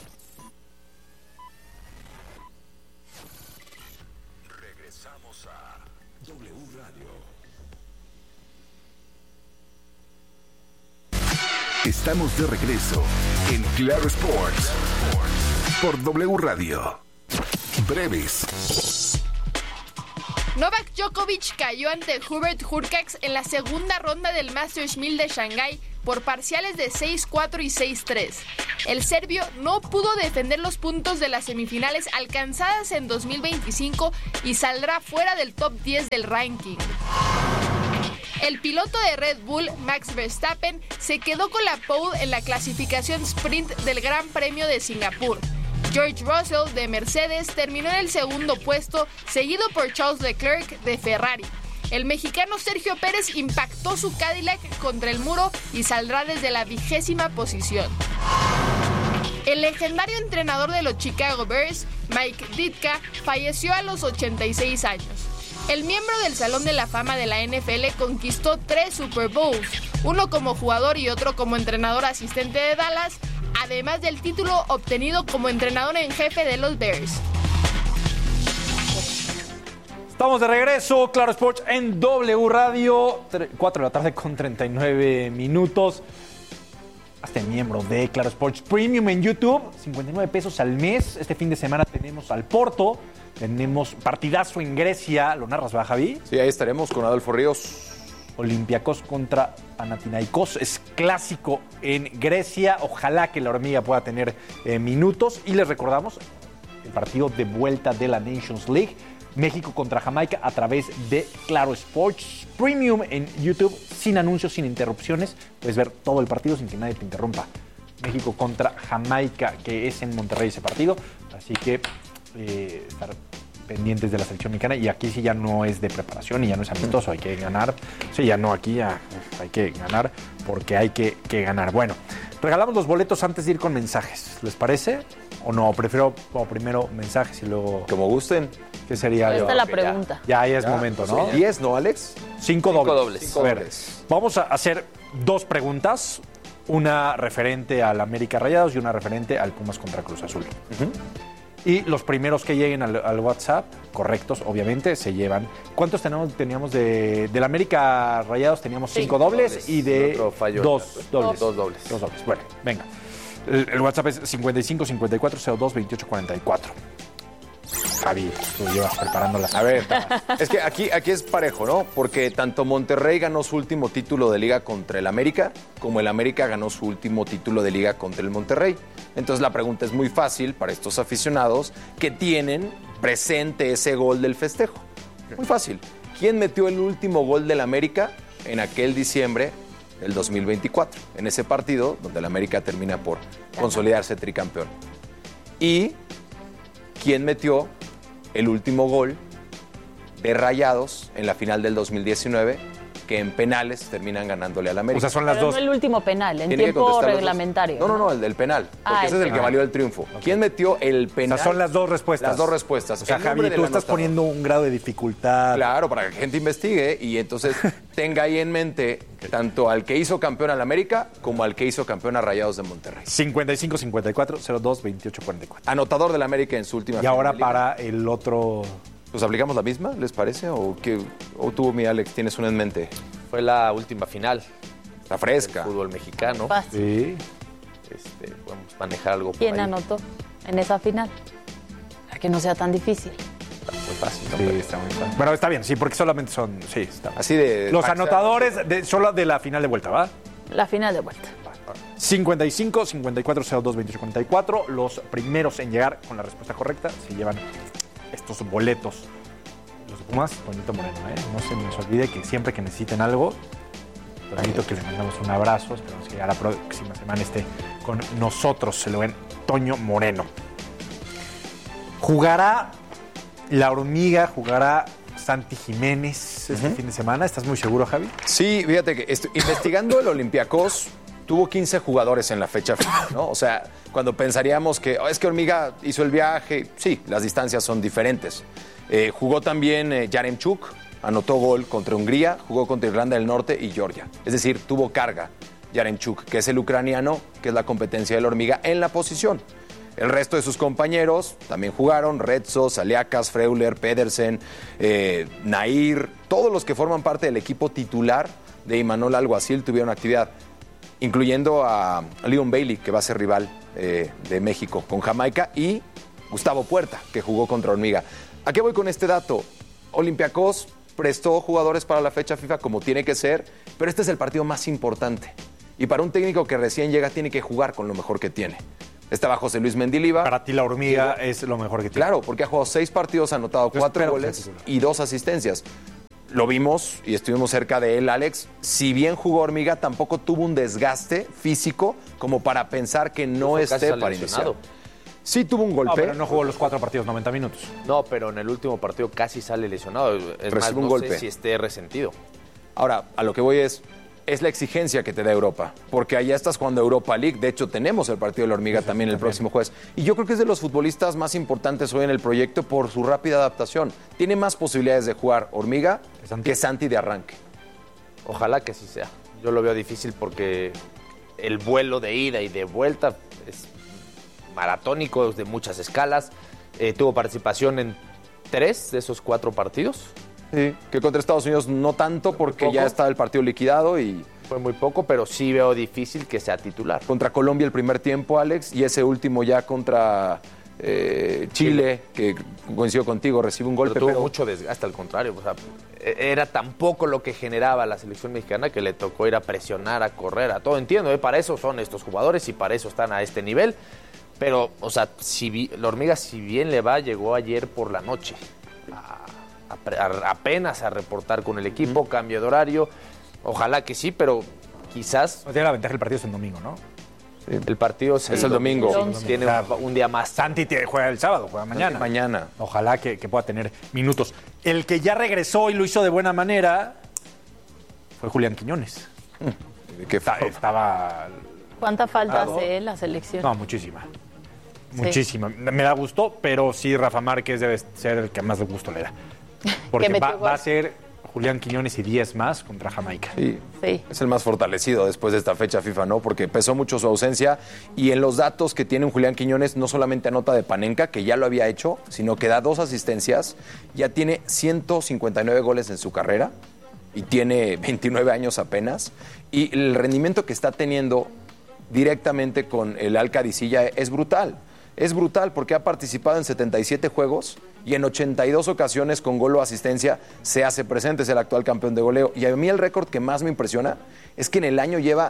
[SPEAKER 5] Regresamos a W Radio. Estamos de regreso en Claro Sports por W Radio. Breves.
[SPEAKER 2] Novak Djokovic cayó ante Hubert Hurkacz en la segunda ronda del Masters 1000 de Shanghái por parciales de 6-4 y 6-3. El serbio no pudo defender los puntos de las semifinales alcanzadas en 2025 y saldrá fuera del top 10 del ranking. El piloto de Red Bull, Max Verstappen, se quedó con la pole en la clasificación sprint del Gran Premio de Singapur. George Russell de Mercedes terminó en el segundo puesto, seguido por Charles Leclerc de Ferrari. El mexicano Sergio Pérez impactó su Cadillac contra el muro y saldrá desde la 20ª posición. El legendario entrenador de los Chicago Bears, Mike Ditka, falleció a los 86 años. El miembro del Salón de la Fama de la NFL conquistó 3 Super Bowls, uno como jugador y otro como entrenador asistente de Dallas, además del título obtenido como entrenador en jefe de los Bears.
[SPEAKER 1] Estamos de regreso, Claro Sports en W Radio, 4 de la tarde con 39 minutos. Hazte miembro de Claro Sports Premium en YouTube, 59 pesos al mes. Este fin de semana tenemos al Porto, tenemos partidazo en Grecia. ¿Lo narras, va, Javi?
[SPEAKER 3] Sí, ahí estaremos con Adolfo Ríos.
[SPEAKER 1] Olympiacos contra Panathinaikos, es clásico en Grecia. Ojalá que la hormiga pueda tener minutos. Y les recordamos el partido de vuelta de la Nations League, México contra Jamaica, a través de Claro Sports Premium en YouTube, sin anuncios, sin interrupciones. Puedes ver todo el partido sin que nadie te interrumpa. México contra Jamaica, que es en Monterrey ese partido. Así que estar pendientes de la selección mexicana. Y aquí sí ya no es de preparación y ya no es amistoso, hay que ganar. Sí, ya no, aquí ya hay que ganar porque hay que ganar. Bueno, regalamos los boletos antes de ir con mensajes, ¿les parece? ¿O no? Prefiero primero mensajes y luego...
[SPEAKER 3] Como gusten.
[SPEAKER 1] ¿Qué sería?
[SPEAKER 4] Esta es la pregunta.
[SPEAKER 1] Ya es momento, ¿no?
[SPEAKER 3] 10, ¿no, Alex?
[SPEAKER 1] 5 dobles.
[SPEAKER 3] 5 dobles.
[SPEAKER 1] Vamos a hacer 2 preguntas. Una referente al América Rayados y una referente al Pumas contra Cruz Azul. Y los primeros que lleguen al WhatsApp, correctos, obviamente, se llevan. ¿Cuántos teníamos del América Rayados? Teníamos 5 dobles y de 2 dobles.
[SPEAKER 14] 2 dobles.
[SPEAKER 1] 2 dobles. Bueno, venga. El WhatsApp es 55 54 02 28 44. Javi, tú llevas preparándolas.
[SPEAKER 3] A ver, es que aquí es parejo, ¿no? Porque tanto Monterrey ganó su último título de liga contra el América, como el América ganó su último título de liga contra el Monterrey. Entonces la pregunta es muy fácil para estos aficionados que tienen presente ese gol del festejo. Muy fácil. ¿Quién metió el último gol del América en aquel diciembre del 2024? En ese partido donde el América termina por consolidarse tricampeón. Y ¿quién metió el último gol de Rayados en la final del 2019, que en penales terminan ganándole al América?
[SPEAKER 1] O sea, son las
[SPEAKER 4] Pero
[SPEAKER 1] dos.
[SPEAKER 4] no el último penal, en
[SPEAKER 3] Tiene que
[SPEAKER 4] tiempo
[SPEAKER 3] contestar los
[SPEAKER 4] reglamentario.
[SPEAKER 3] dos. No, el del penal, porque ese es el que valió el triunfo. Okay. ¿Quién metió el penal?
[SPEAKER 1] O sea, son las dos respuestas.
[SPEAKER 3] Las dos respuestas.
[SPEAKER 1] O sea, Javi, tú estás poniendo un grado de dificultad.
[SPEAKER 3] Claro, para que la gente investigue y entonces tenga ahí en mente tanto al que hizo campeón al América como al que hizo campeón a Rayados de Monterrey.
[SPEAKER 1] 55 54 02 28 44.
[SPEAKER 3] Anotador del América en su última
[SPEAKER 1] Y ahora para el otro...
[SPEAKER 3] ¿Pues aplicamos la misma, les parece? ¿O tú, mi Alex, tienes una en mente?
[SPEAKER 14] Fue la última final.
[SPEAKER 3] La fresca.
[SPEAKER 14] El fútbol mexicano.
[SPEAKER 1] Sí.
[SPEAKER 14] Podemos manejar algo por
[SPEAKER 4] ¿Quién
[SPEAKER 14] ahí.
[SPEAKER 4] anotó en esa final? Para que no sea tan difícil.
[SPEAKER 14] Muy fácil.
[SPEAKER 1] Sí, está muy fácil. Bueno, está bien, sí, porque solamente son... Sí, está.
[SPEAKER 3] Así de...
[SPEAKER 1] Los anotadores solo de la final de vuelta, ¿va?
[SPEAKER 4] La final de vuelta.
[SPEAKER 1] 55 54 02 28 44. Los primeros en llegar con la respuesta correcta se llevan estos boletos. Los de Pumas, Toñito Moreno, ¿eh? No se nos olvide que siempre que necesiten algo, Toñito, que le mandamos un abrazo. Esperamos que ya la próxima semana esté con nosotros. Se lo ven, Toño Moreno. ¿Jugará la hormiga? ¿Jugará Santi Jiménez este fin de semana? ¿Estás muy seguro, Javi?
[SPEAKER 3] Sí, fíjate que investigando el Olympiacos, tuvo 15 jugadores en la fecha final, ¿no? O sea, cuando pensaríamos que es que Hormiga hizo el viaje, sí, las distancias son diferentes. Jugó también Yaremchuk, anotó gol contra Hungría, jugó contra Irlanda del Norte y Georgia. Es decir, tuvo carga Yaremchuk, que es el ucraniano que es la competencia de la Hormiga, en la posición. El resto de sus compañeros también jugaron, Retzo, Saliakas, Freuler, Pedersen, Nair, todos los que forman parte del equipo titular de Imanol Alguacil tuvieron actividad, incluyendo a Leon Bailey, que va a ser rival de México con Jamaica, y Gustavo Puerta, que jugó contra Hormiga. ¿A qué voy con este dato? Olympiacos prestó jugadores para la fecha FIFA como tiene que ser, pero este es el partido más importante. Y para un técnico que recién llega tiene que jugar con lo mejor que tiene. Estaba José Luis Mendilibar.
[SPEAKER 1] Para ti la Hormiga es lo mejor que tiene.
[SPEAKER 3] Claro, porque ha jugado 6 partidos, ha anotado 4 goles y 2 asistencias. Lo vimos y estuvimos cerca de él, Alex. Si bien jugó Hormiga, tampoco tuvo un desgaste físico como para pensar que no esté para iniciar. Sí tuvo un golpe.
[SPEAKER 1] No, pero no jugó los 4 partidos, 90 minutos.
[SPEAKER 14] No, pero en el último partido casi sale lesionado.
[SPEAKER 3] Recibe un golpe.
[SPEAKER 14] Sé si esté resentido.
[SPEAKER 3] Ahora, a lo que voy es la exigencia que te da Europa, porque allá estás jugando Europa League. De hecho, tenemos el partido de la Hormiga también el próximo jueves. Y yo creo que es de los futbolistas más importantes hoy en el proyecto por su rápida adaptación. Tiene más posibilidades de jugar Hormiga que Santi de arranque.
[SPEAKER 14] Ojalá que así sea. Yo lo veo difícil porque el vuelo de ida y de vuelta es maratónico, de muchas escalas. Tuvo participación en 3 de esos 4 partidos.
[SPEAKER 3] Sí, que contra Estados Unidos no tanto porque ya está el partido liquidado y...
[SPEAKER 14] Fue muy poco, pero sí veo difícil que sea titular.
[SPEAKER 3] Contra Colombia el primer tiempo, Alex, y ese último ya contra Chile, que coincidió contigo, recibe un golpe.
[SPEAKER 14] Pero tuvo mucho desgaste, al contrario. O sea, era tan poco lo que generaba la selección mexicana que le tocó ir a presionar, a correr, a todo. Entiendo, para eso son estos jugadores y para eso están a este nivel. Pero, o sea, la Hormiga, si bien le va, llegó ayer por la noche. Apenas a reportar con el equipo, cambio de horario. Ojalá que sí, pero quizás...
[SPEAKER 1] Tiene la ventaja, el partido es el domingo, ¿no?
[SPEAKER 14] Sí. El partido es el domingo. Tiene un día más.
[SPEAKER 1] Santi juega el sábado, juega mañana.
[SPEAKER 3] Mañana.
[SPEAKER 1] Ojalá que pueda tener minutos. El que ya regresó y lo hizo de buena manera fue Julián Quiñones. Estaba...
[SPEAKER 4] ¿Cuánta falta hace la selección?
[SPEAKER 1] No, muchísima. Muchísima. Me da gusto, pero sí Rafa Márquez debe ser el que más de gusto le da. Porque va a ser Julián Quiñones y 10 más contra Jamaica.
[SPEAKER 3] Sí. Es el más fortalecido después de esta fecha FIFA, ¿no? Porque pesó mucho su ausencia y en los datos que tiene un Julián Quiñones no solamente anota de Panenka, que ya lo había hecho, sino que da 2 asistencias, ya tiene 159 goles en su carrera y tiene 29 años apenas. Y el rendimiento que está teniendo directamente con el Al-Qadisiyah es brutal. Es brutal porque ha participado en 77 juegos y en 82 ocasiones con gol o asistencia se hace presente, es el actual campeón de goleo. Y a mí el récord que más me impresiona es que en el año lleva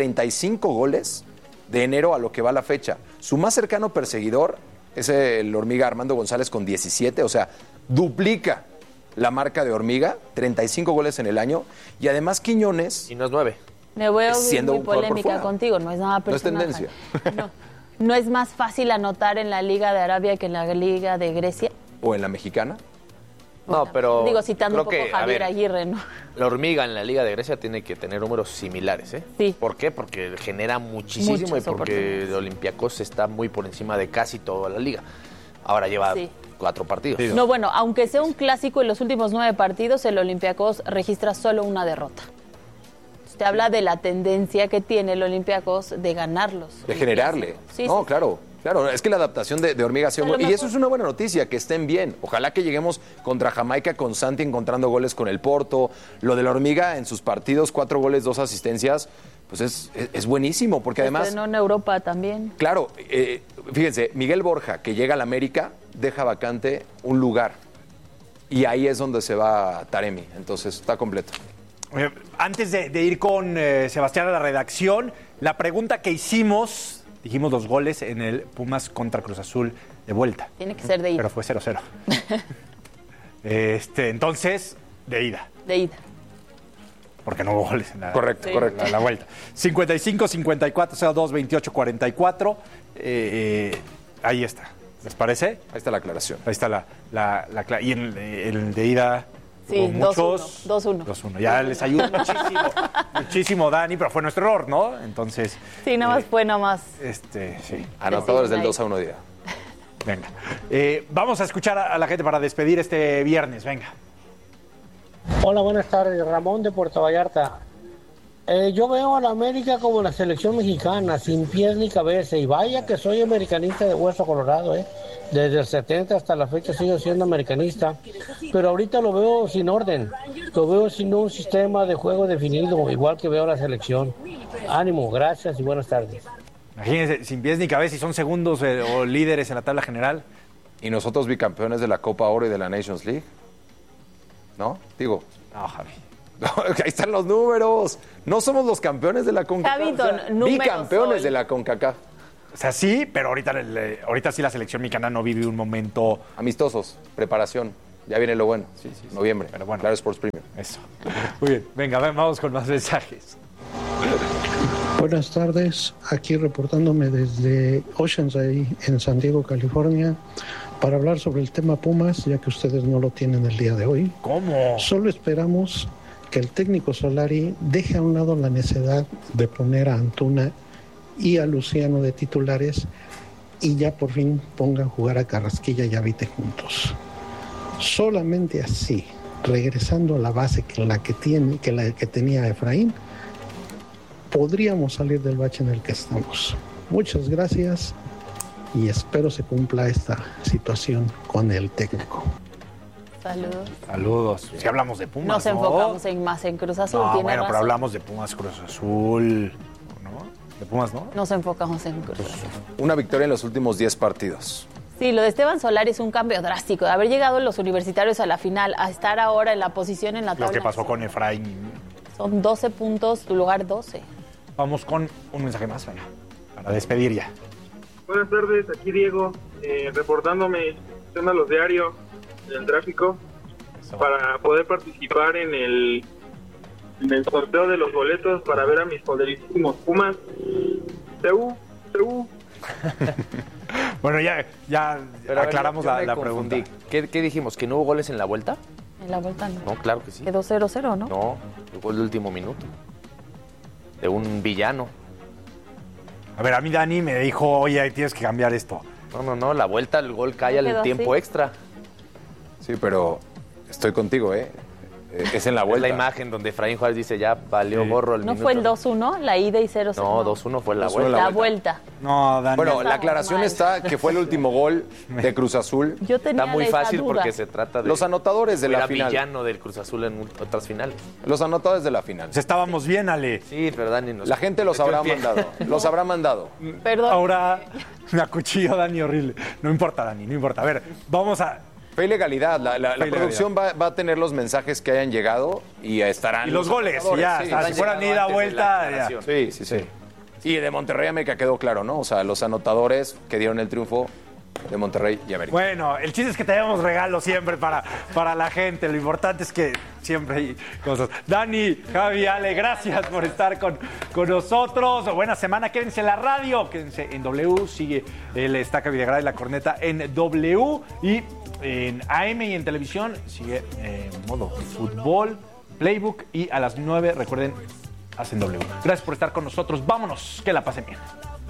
[SPEAKER 3] 35 goles de enero a lo que va la fecha. Su más cercano perseguidor es el Hormiga Armando González con 17, o sea, duplica la marca de Hormiga, 35 goles en el año. Y además Quiñones...
[SPEAKER 14] Y no es 9.
[SPEAKER 4] Me voy a
[SPEAKER 3] siendo
[SPEAKER 4] muy polémica contigo, no es nada personal.
[SPEAKER 3] No es tendencia.
[SPEAKER 4] ¿No es más fácil anotar en la Liga de Arabia que en la Liga de Grecia?
[SPEAKER 3] ¿O en la mexicana?
[SPEAKER 14] No, pero...
[SPEAKER 4] Digo, citando un poco a Javier Aguirre, ¿no?
[SPEAKER 14] La Hormiga en la Liga de Grecia tiene que tener números similares, ¿eh?
[SPEAKER 4] Sí.
[SPEAKER 14] ¿Por qué? Porque genera muchísimo y porque el Olympiacos está muy por encima de casi toda la Liga. Ahora lleva 4 partidos.
[SPEAKER 4] No, bueno, aunque sea un clásico, en los últimos 9 partidos el Olympiacos registra solo una derrota. Te habla de la tendencia que tiene el Olympiacos de ganarlos.
[SPEAKER 3] De generarle.
[SPEAKER 4] Sí,
[SPEAKER 3] claro. Es que la adaptación de Hormiga ha sido muy... Y eso es una buena noticia, que estén bien. Ojalá que lleguemos contra Jamaica con Santi encontrando goles con el Porto. Lo de la Hormiga en sus partidos, 4 goles, 2 asistencias, pues es buenísimo, porque además...
[SPEAKER 4] En Europa también.
[SPEAKER 3] Claro, fíjense, Miguel Borja, que llega al América, deja vacante un lugar. Y ahí es donde se va Taremi. Entonces, está completo.
[SPEAKER 1] Antes de ir con Sebastián a la redacción, la pregunta que hicimos, dijimos 2 goles en el Pumas contra Cruz Azul de vuelta.
[SPEAKER 4] Tiene que ser de ida.
[SPEAKER 1] Pero fue 0-0. Entonces, de ida.
[SPEAKER 4] De ida.
[SPEAKER 1] Porque no hubo goles en la,
[SPEAKER 3] correcto.
[SPEAKER 1] La vuelta. 55-54-02-28-44. Ahí está. ¿Les parece?
[SPEAKER 3] Ahí está la aclaración.
[SPEAKER 1] Ahí está la y en el de ida...
[SPEAKER 4] Sí,
[SPEAKER 1] muchos
[SPEAKER 4] 2-1.
[SPEAKER 1] Ya les ayuda muchísimo, Dani, pero fue nuestro error, ¿no? Entonces...
[SPEAKER 4] Sí, nada más.
[SPEAKER 1] Sí.
[SPEAKER 3] Anotadores del 2-1 día.
[SPEAKER 1] Venga. Vamos a escuchar a la gente para despedir este viernes. Venga.
[SPEAKER 9] Hola, buenas tardes. Ramón de Puerto Vallarta. Yo veo a la América como la selección mexicana, sin pies ni cabeza. Y vaya que soy americanista de hueso colorado, ¿eh? Desde el 70 hasta la fecha sigo siendo americanista. Pero ahorita lo veo sin orden. Lo veo sin un sistema de juego definido, igual que veo la selección. Ánimo, gracias y buenas tardes.
[SPEAKER 1] Imagínense, sin pies ni cabeza y son segundos o líderes en la tabla general.
[SPEAKER 3] Y nosotros bicampeones de la Copa Oro y de la Nations League. ¿No? Digo.
[SPEAKER 1] No, Javi.
[SPEAKER 3] Ahí están los números. No somos los campeones de la CONCACAF.
[SPEAKER 4] Javito,
[SPEAKER 3] Bicampeones
[SPEAKER 4] hoy
[SPEAKER 3] de la CONCACAF.
[SPEAKER 1] O sea, sí, pero ahorita sí la selección mexicana no vive un momento...
[SPEAKER 3] Amistosos, preparación. Ya viene lo bueno.
[SPEAKER 1] Sí,
[SPEAKER 3] noviembre.
[SPEAKER 1] Pero bueno.
[SPEAKER 3] Claro Sports Premium.
[SPEAKER 1] Eso. Muy bien. Venga, vamos con más mensajes.
[SPEAKER 10] Buenas tardes. Aquí reportándome desde Oceanside, en San Diego, California, para hablar sobre el tema Pumas, ya que ustedes no lo tienen el día de hoy.
[SPEAKER 1] ¿Cómo?
[SPEAKER 10] Solo esperamos que el técnico Solari deje a un lado la necesidad de poner a Antuna y a Luciano de titulares y ya por fin ponga a jugar a Carrasquilla y a Vite juntos. Solamente así, regresando a la base que tenía Efraín, podríamos salir del bache en el que estamos. Muchas gracias y espero se cumpla esta situación con el técnico.
[SPEAKER 4] Saludos.
[SPEAKER 1] Saludos. Si hablamos de Pumas,
[SPEAKER 4] Nos enfocamos más en Cruz Azul.
[SPEAKER 1] No,
[SPEAKER 4] ¿tiene
[SPEAKER 1] bueno,
[SPEAKER 4] razón?
[SPEAKER 1] pero hablamos de Pumas, Cruz Azul, ¿no? De Pumas, ¿no?
[SPEAKER 4] Nos enfocamos en Cruz Azul.
[SPEAKER 3] Una victoria en los últimos 10 partidos.
[SPEAKER 4] Sí, lo de Esteban Solari es un cambio drástico. De haber llegado los universitarios a la final a estar ahora en la posición en la tabla.
[SPEAKER 1] Lo que pasó con Efraín.
[SPEAKER 4] Son 12 puntos, tu lugar 12.
[SPEAKER 1] Vamos con un mensaje más, venga, para despedir ya.
[SPEAKER 11] Buenas tardes, aquí Diego, reportándome a los diarios del tráfico para poder participar en el sorteo de los boletos para ver a mis poderísimos Pumas. ¡Teú!
[SPEAKER 1] Bueno, ya
[SPEAKER 14] Pero
[SPEAKER 1] aclaramos
[SPEAKER 14] yo me
[SPEAKER 1] la
[SPEAKER 14] confundí.
[SPEAKER 1] pregunta.
[SPEAKER 14] ¿Qué dijimos? ¿Que no hubo goles en la vuelta?
[SPEAKER 4] En la vuelta no.
[SPEAKER 14] No, claro que sí.
[SPEAKER 4] Quedó 0-0, ¿no?
[SPEAKER 14] No, el gol de último minuto. De un villano.
[SPEAKER 1] A ver, a mí Dani me dijo, oye, tienes que cambiar esto.
[SPEAKER 14] No, la vuelta, el gol cae al tiempo extra.
[SPEAKER 3] Sí, pero estoy contigo, ¿eh? Es en la vuelta.
[SPEAKER 14] Es la imagen donde Efraín Juárez dice, ya valió gorro el
[SPEAKER 4] ¿No
[SPEAKER 14] minuto.
[SPEAKER 4] fue el 2-1, la ida y 0-0?
[SPEAKER 14] No, 2-1 fue la
[SPEAKER 3] 2-1
[SPEAKER 14] vuelta.
[SPEAKER 4] La vuelta.
[SPEAKER 1] No, Dani.
[SPEAKER 3] Bueno, la aclaración está que fue el último gol de Cruz Azul.
[SPEAKER 4] Yo tenía
[SPEAKER 14] Está muy
[SPEAKER 4] esa
[SPEAKER 14] fácil
[SPEAKER 4] duda.
[SPEAKER 14] porque se trata de...
[SPEAKER 3] Los anotadores de la
[SPEAKER 14] Era
[SPEAKER 3] final.
[SPEAKER 14] villano del Cruz Azul en otras finales.
[SPEAKER 3] Los anotadores de la final.
[SPEAKER 1] Pues estábamos bien, Ale.
[SPEAKER 14] Sí, pero Dani nos...
[SPEAKER 3] La gente los habrá mandado. Los habrá mandado.
[SPEAKER 4] Perdón.
[SPEAKER 1] Ahora me acuchillo Dani horrible. No importa, Dani, no importa. A ver, vamos a...
[SPEAKER 3] Fe y legalidad. La
[SPEAKER 1] Fe y
[SPEAKER 3] producción va a tener los mensajes que hayan llegado y estarán.
[SPEAKER 1] Y los goles,
[SPEAKER 3] anotadores,
[SPEAKER 1] ya.
[SPEAKER 3] sí.
[SPEAKER 1] O sea, si fueran ida, vuelta, ya.
[SPEAKER 3] Sí. Y de Monterrey a América quedó claro, ¿no? O sea, los anotadores que dieron el triunfo de Monterrey y América.
[SPEAKER 1] Bueno, el chiste es que tenemos regalos siempre para la gente. Lo importante es que siempre hay cosas. Dani, Javi, Ale, gracias por estar con nosotros. Buena semana. Quédense en la radio, quédense en W. Sigue el Estaca Videgaray y la corneta en W. Y en AM y en televisión sigue en modo fútbol, playbook. Y a las 9, recuerden, hacen W. Gracias por estar con nosotros. Vámonos, que la pasen bien.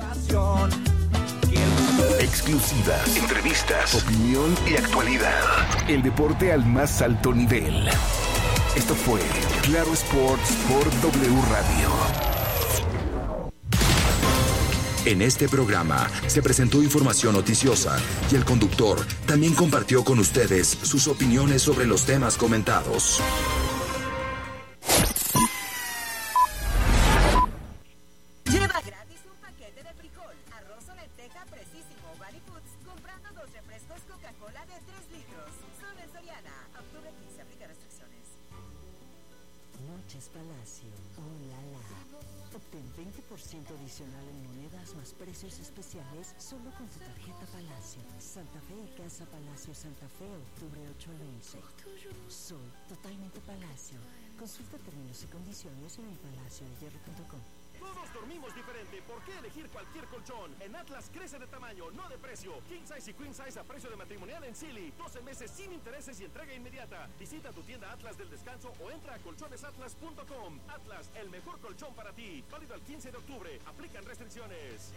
[SPEAKER 5] Exclusivas, entrevistas, opinión y actualidad. El deporte al más alto nivel. Esto fue Claro Sports por W Radio.
[SPEAKER 24] En este programa se presentó información noticiosa y el conductor también compartió con ustedes sus opiniones sobre los temas comentados.
[SPEAKER 12] Lleva gratis un paquete de frijol, arroz o lenteja Precisimo Body Foods comprando 2 refrescos Coca-Cola de 3 litros. Solo en Soriana. Octubre 15. Aplica restricciones.
[SPEAKER 7] Noches Palacio. Oh la la. Obtén 20% adicional en monedas más precios especiales solo con tu tarjeta Palacio. Santa Fe y Casa Palacio Santa Fe, octubre 8 a 11. Soy totalmente Palacio. Consulta términos y condiciones en elpalaciodehierro.com.
[SPEAKER 8] Todos dormimos diferente. ¿Por qué elegir cualquier colchón? En Atlas crece de tamaño, no de precio. King size y queen size a precio de matrimonial en Silly. 12 meses sin intereses y entrega inmediata. Visita tu tienda Atlas del Descanso o entra a colchonesatlas.com. Atlas, el mejor colchón para ti. Válido al 15 de octubre. Aplican restricciones.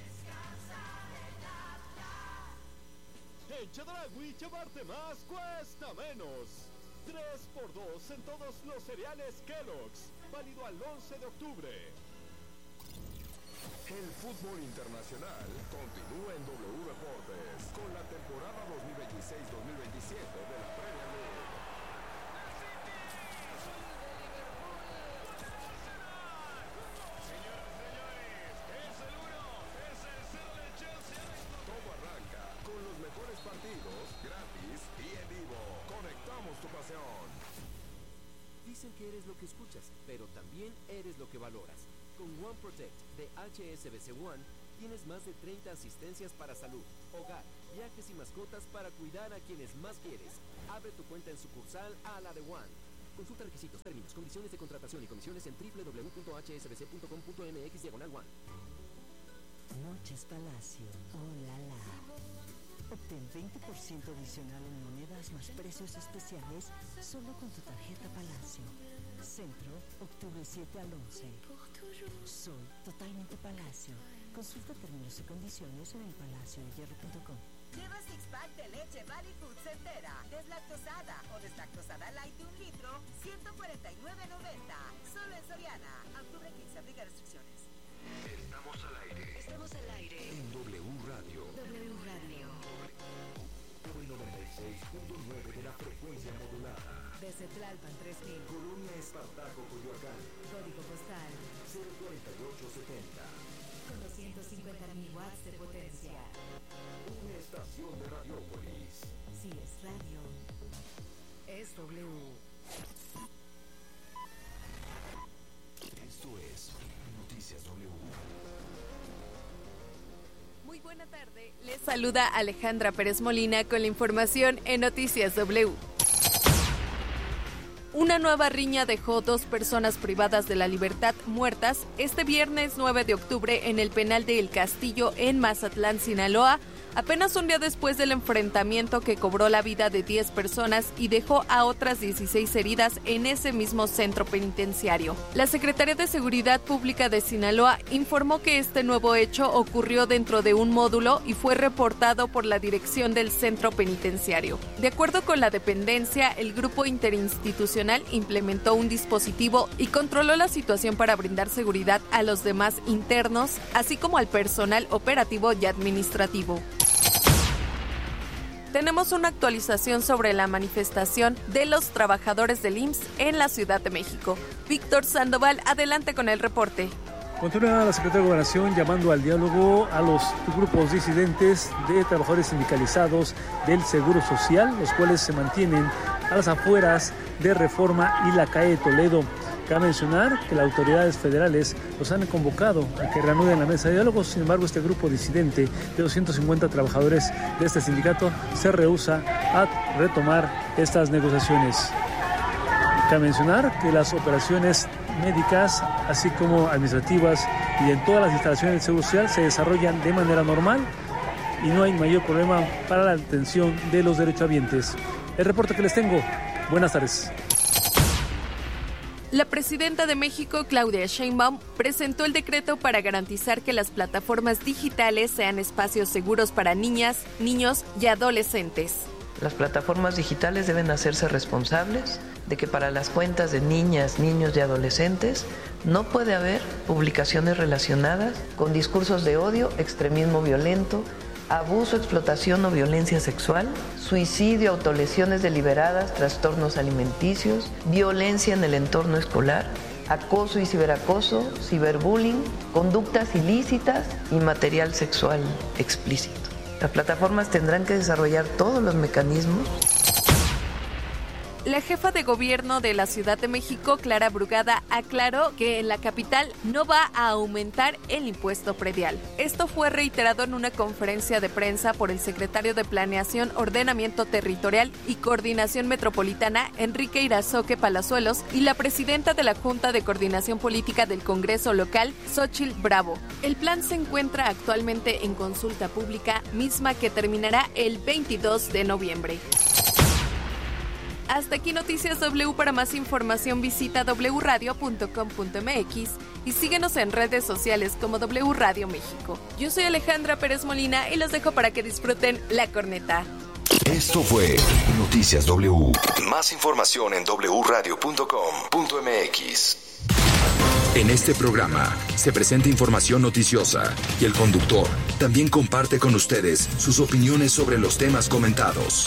[SPEAKER 8] Echa Dragui, llevarte más cuesta menos. 3x2 en todos los cereales Kellogg's. Válido al 11 de octubre. El fútbol internacional continúa en W Deportes con la temporada 2026-2027 de la Premier League. Todo arranca con los mejores partidos, gratis y en vivo. Conectamos tu pasión.
[SPEAKER 23] Dicen que eres lo que escuchas, pero también eres lo que valoras. Con One Protect de HSBC One tienes más de 30 asistencias para salud, hogar, viajes y mascotas para cuidar a quienes más quieres. Abre tu cuenta en sucursal a la de One. Consulta requisitos, términos, condiciones de contratación y comisiones en www.hsbc.com.mx/One.
[SPEAKER 7] Noches Palacio, oh la la. Obtén 20% adicional en monedas más precios especiales solo con tu tarjeta Palacio. Centro, octubre 7 al 11. Soy totalmente Palacio. Consulta términos y condiciones en elpalaciodehierro.com.
[SPEAKER 12] Lleva six-pack de leche Valley Foods entera, deslactosada o deslactosada light de 1 litro, $149.90. Solo en Soriana. Octubre 15, aplica restricciones.
[SPEAKER 5] Estamos al aire.
[SPEAKER 12] Estamos al aire.
[SPEAKER 5] En W Radio.
[SPEAKER 12] W Radio.
[SPEAKER 5] Por el 96.9 de la frecuencia modulada.
[SPEAKER 20] Desde Tlalpan 3000.
[SPEAKER 5] Colonia Espartaco, Coyoacán.
[SPEAKER 20] Código postal
[SPEAKER 5] 04870.
[SPEAKER 20] con 250.000 watts de potencia.
[SPEAKER 5] Una estación de Radiópolis.
[SPEAKER 20] Si es radio, es W.
[SPEAKER 5] Esto es Noticias W.
[SPEAKER 2] Muy buena tarde, les saluda Alejandra Pérez Molina con la información en Noticias W. Una nueva riña dejó 2 personas privadas de la libertad muertas este viernes 9 de octubre en el penal de El Castillo en Mazatlán, Sinaloa, apenas un día después del enfrentamiento que cobró la vida de 10 personas y dejó a otras 16 heridas en ese mismo centro penitenciario. La Secretaría de Seguridad Pública de Sinaloa informó que este nuevo hecho ocurrió dentro de un módulo y fue reportado por la dirección del centro penitenciario. De acuerdo con la dependencia, el grupo interinstitucional implementó un dispositivo y controló la situación para brindar seguridad a los demás internos, así como al personal operativo y administrativo. Tenemos una actualización sobre la manifestación de los trabajadores del IMSS en la Ciudad de México. Víctor Sandoval, adelante con el reporte.
[SPEAKER 6] Continúa la Secretaría de Gobernación llamando al diálogo a los grupos disidentes de trabajadores sindicalizados del Seguro Social, los cuales se mantienen a las afueras de Reforma y la calle de Toledo. Cabe mencionar que las autoridades federales los han convocado a que reanuden la mesa de diálogo. Sin embargo, este grupo disidente de 250 trabajadores de este sindicato se rehúsa a retomar estas negociaciones. Cabe mencionar que las operaciones médicas, así como administrativas y en todas las instalaciones del Seguro Social se desarrollan de manera normal y no hay mayor problema para la atención de los derechohabientes. El reporte que les tengo. Buenas tardes.
[SPEAKER 2] La presidenta de México, Claudia Sheinbaum, presentó el decreto para garantizar que las plataformas digitales sean espacios seguros para niñas, niños y adolescentes.
[SPEAKER 13] Las plataformas digitales deben hacerse responsables de que para las cuentas de niñas, niños y adolescentes no puede haber publicaciones relacionadas con discursos de odio, extremismo violento, abuso, explotación o violencia sexual, suicidio, autolesiones deliberadas, trastornos alimenticios, violencia en el entorno escolar, acoso y ciberacoso, ciberbullying, conductas ilícitas y material sexual explícito. Las plataformas tendrán que desarrollar todos los mecanismos.
[SPEAKER 2] La jefa de gobierno de la Ciudad de México, Clara Brugada, aclaró que en la capital no va a aumentar el impuesto predial. Esto fue reiterado en una conferencia de prensa por el secretario de Planeación, Ordenamiento Territorial y Coordinación Metropolitana, Enrique Irazoque Palazuelos, y la presidenta de la Junta de Coordinación Política del Congreso Local, Xóchitl Bravo. El plan se encuentra actualmente en consulta pública, misma que terminará el 22 de noviembre. Hasta aquí Noticias W. Para más información visita wradio.com.mx y síguenos en redes sociales como W Radio México. Yo soy Alejandra Pérez Molina y los dejo para que disfruten La Corneta.
[SPEAKER 24] Esto fue Noticias W. Más información en wradio.com.mx. En este programa se presenta información noticiosa y el conductor también comparte con ustedes sus opiniones sobre los temas comentados.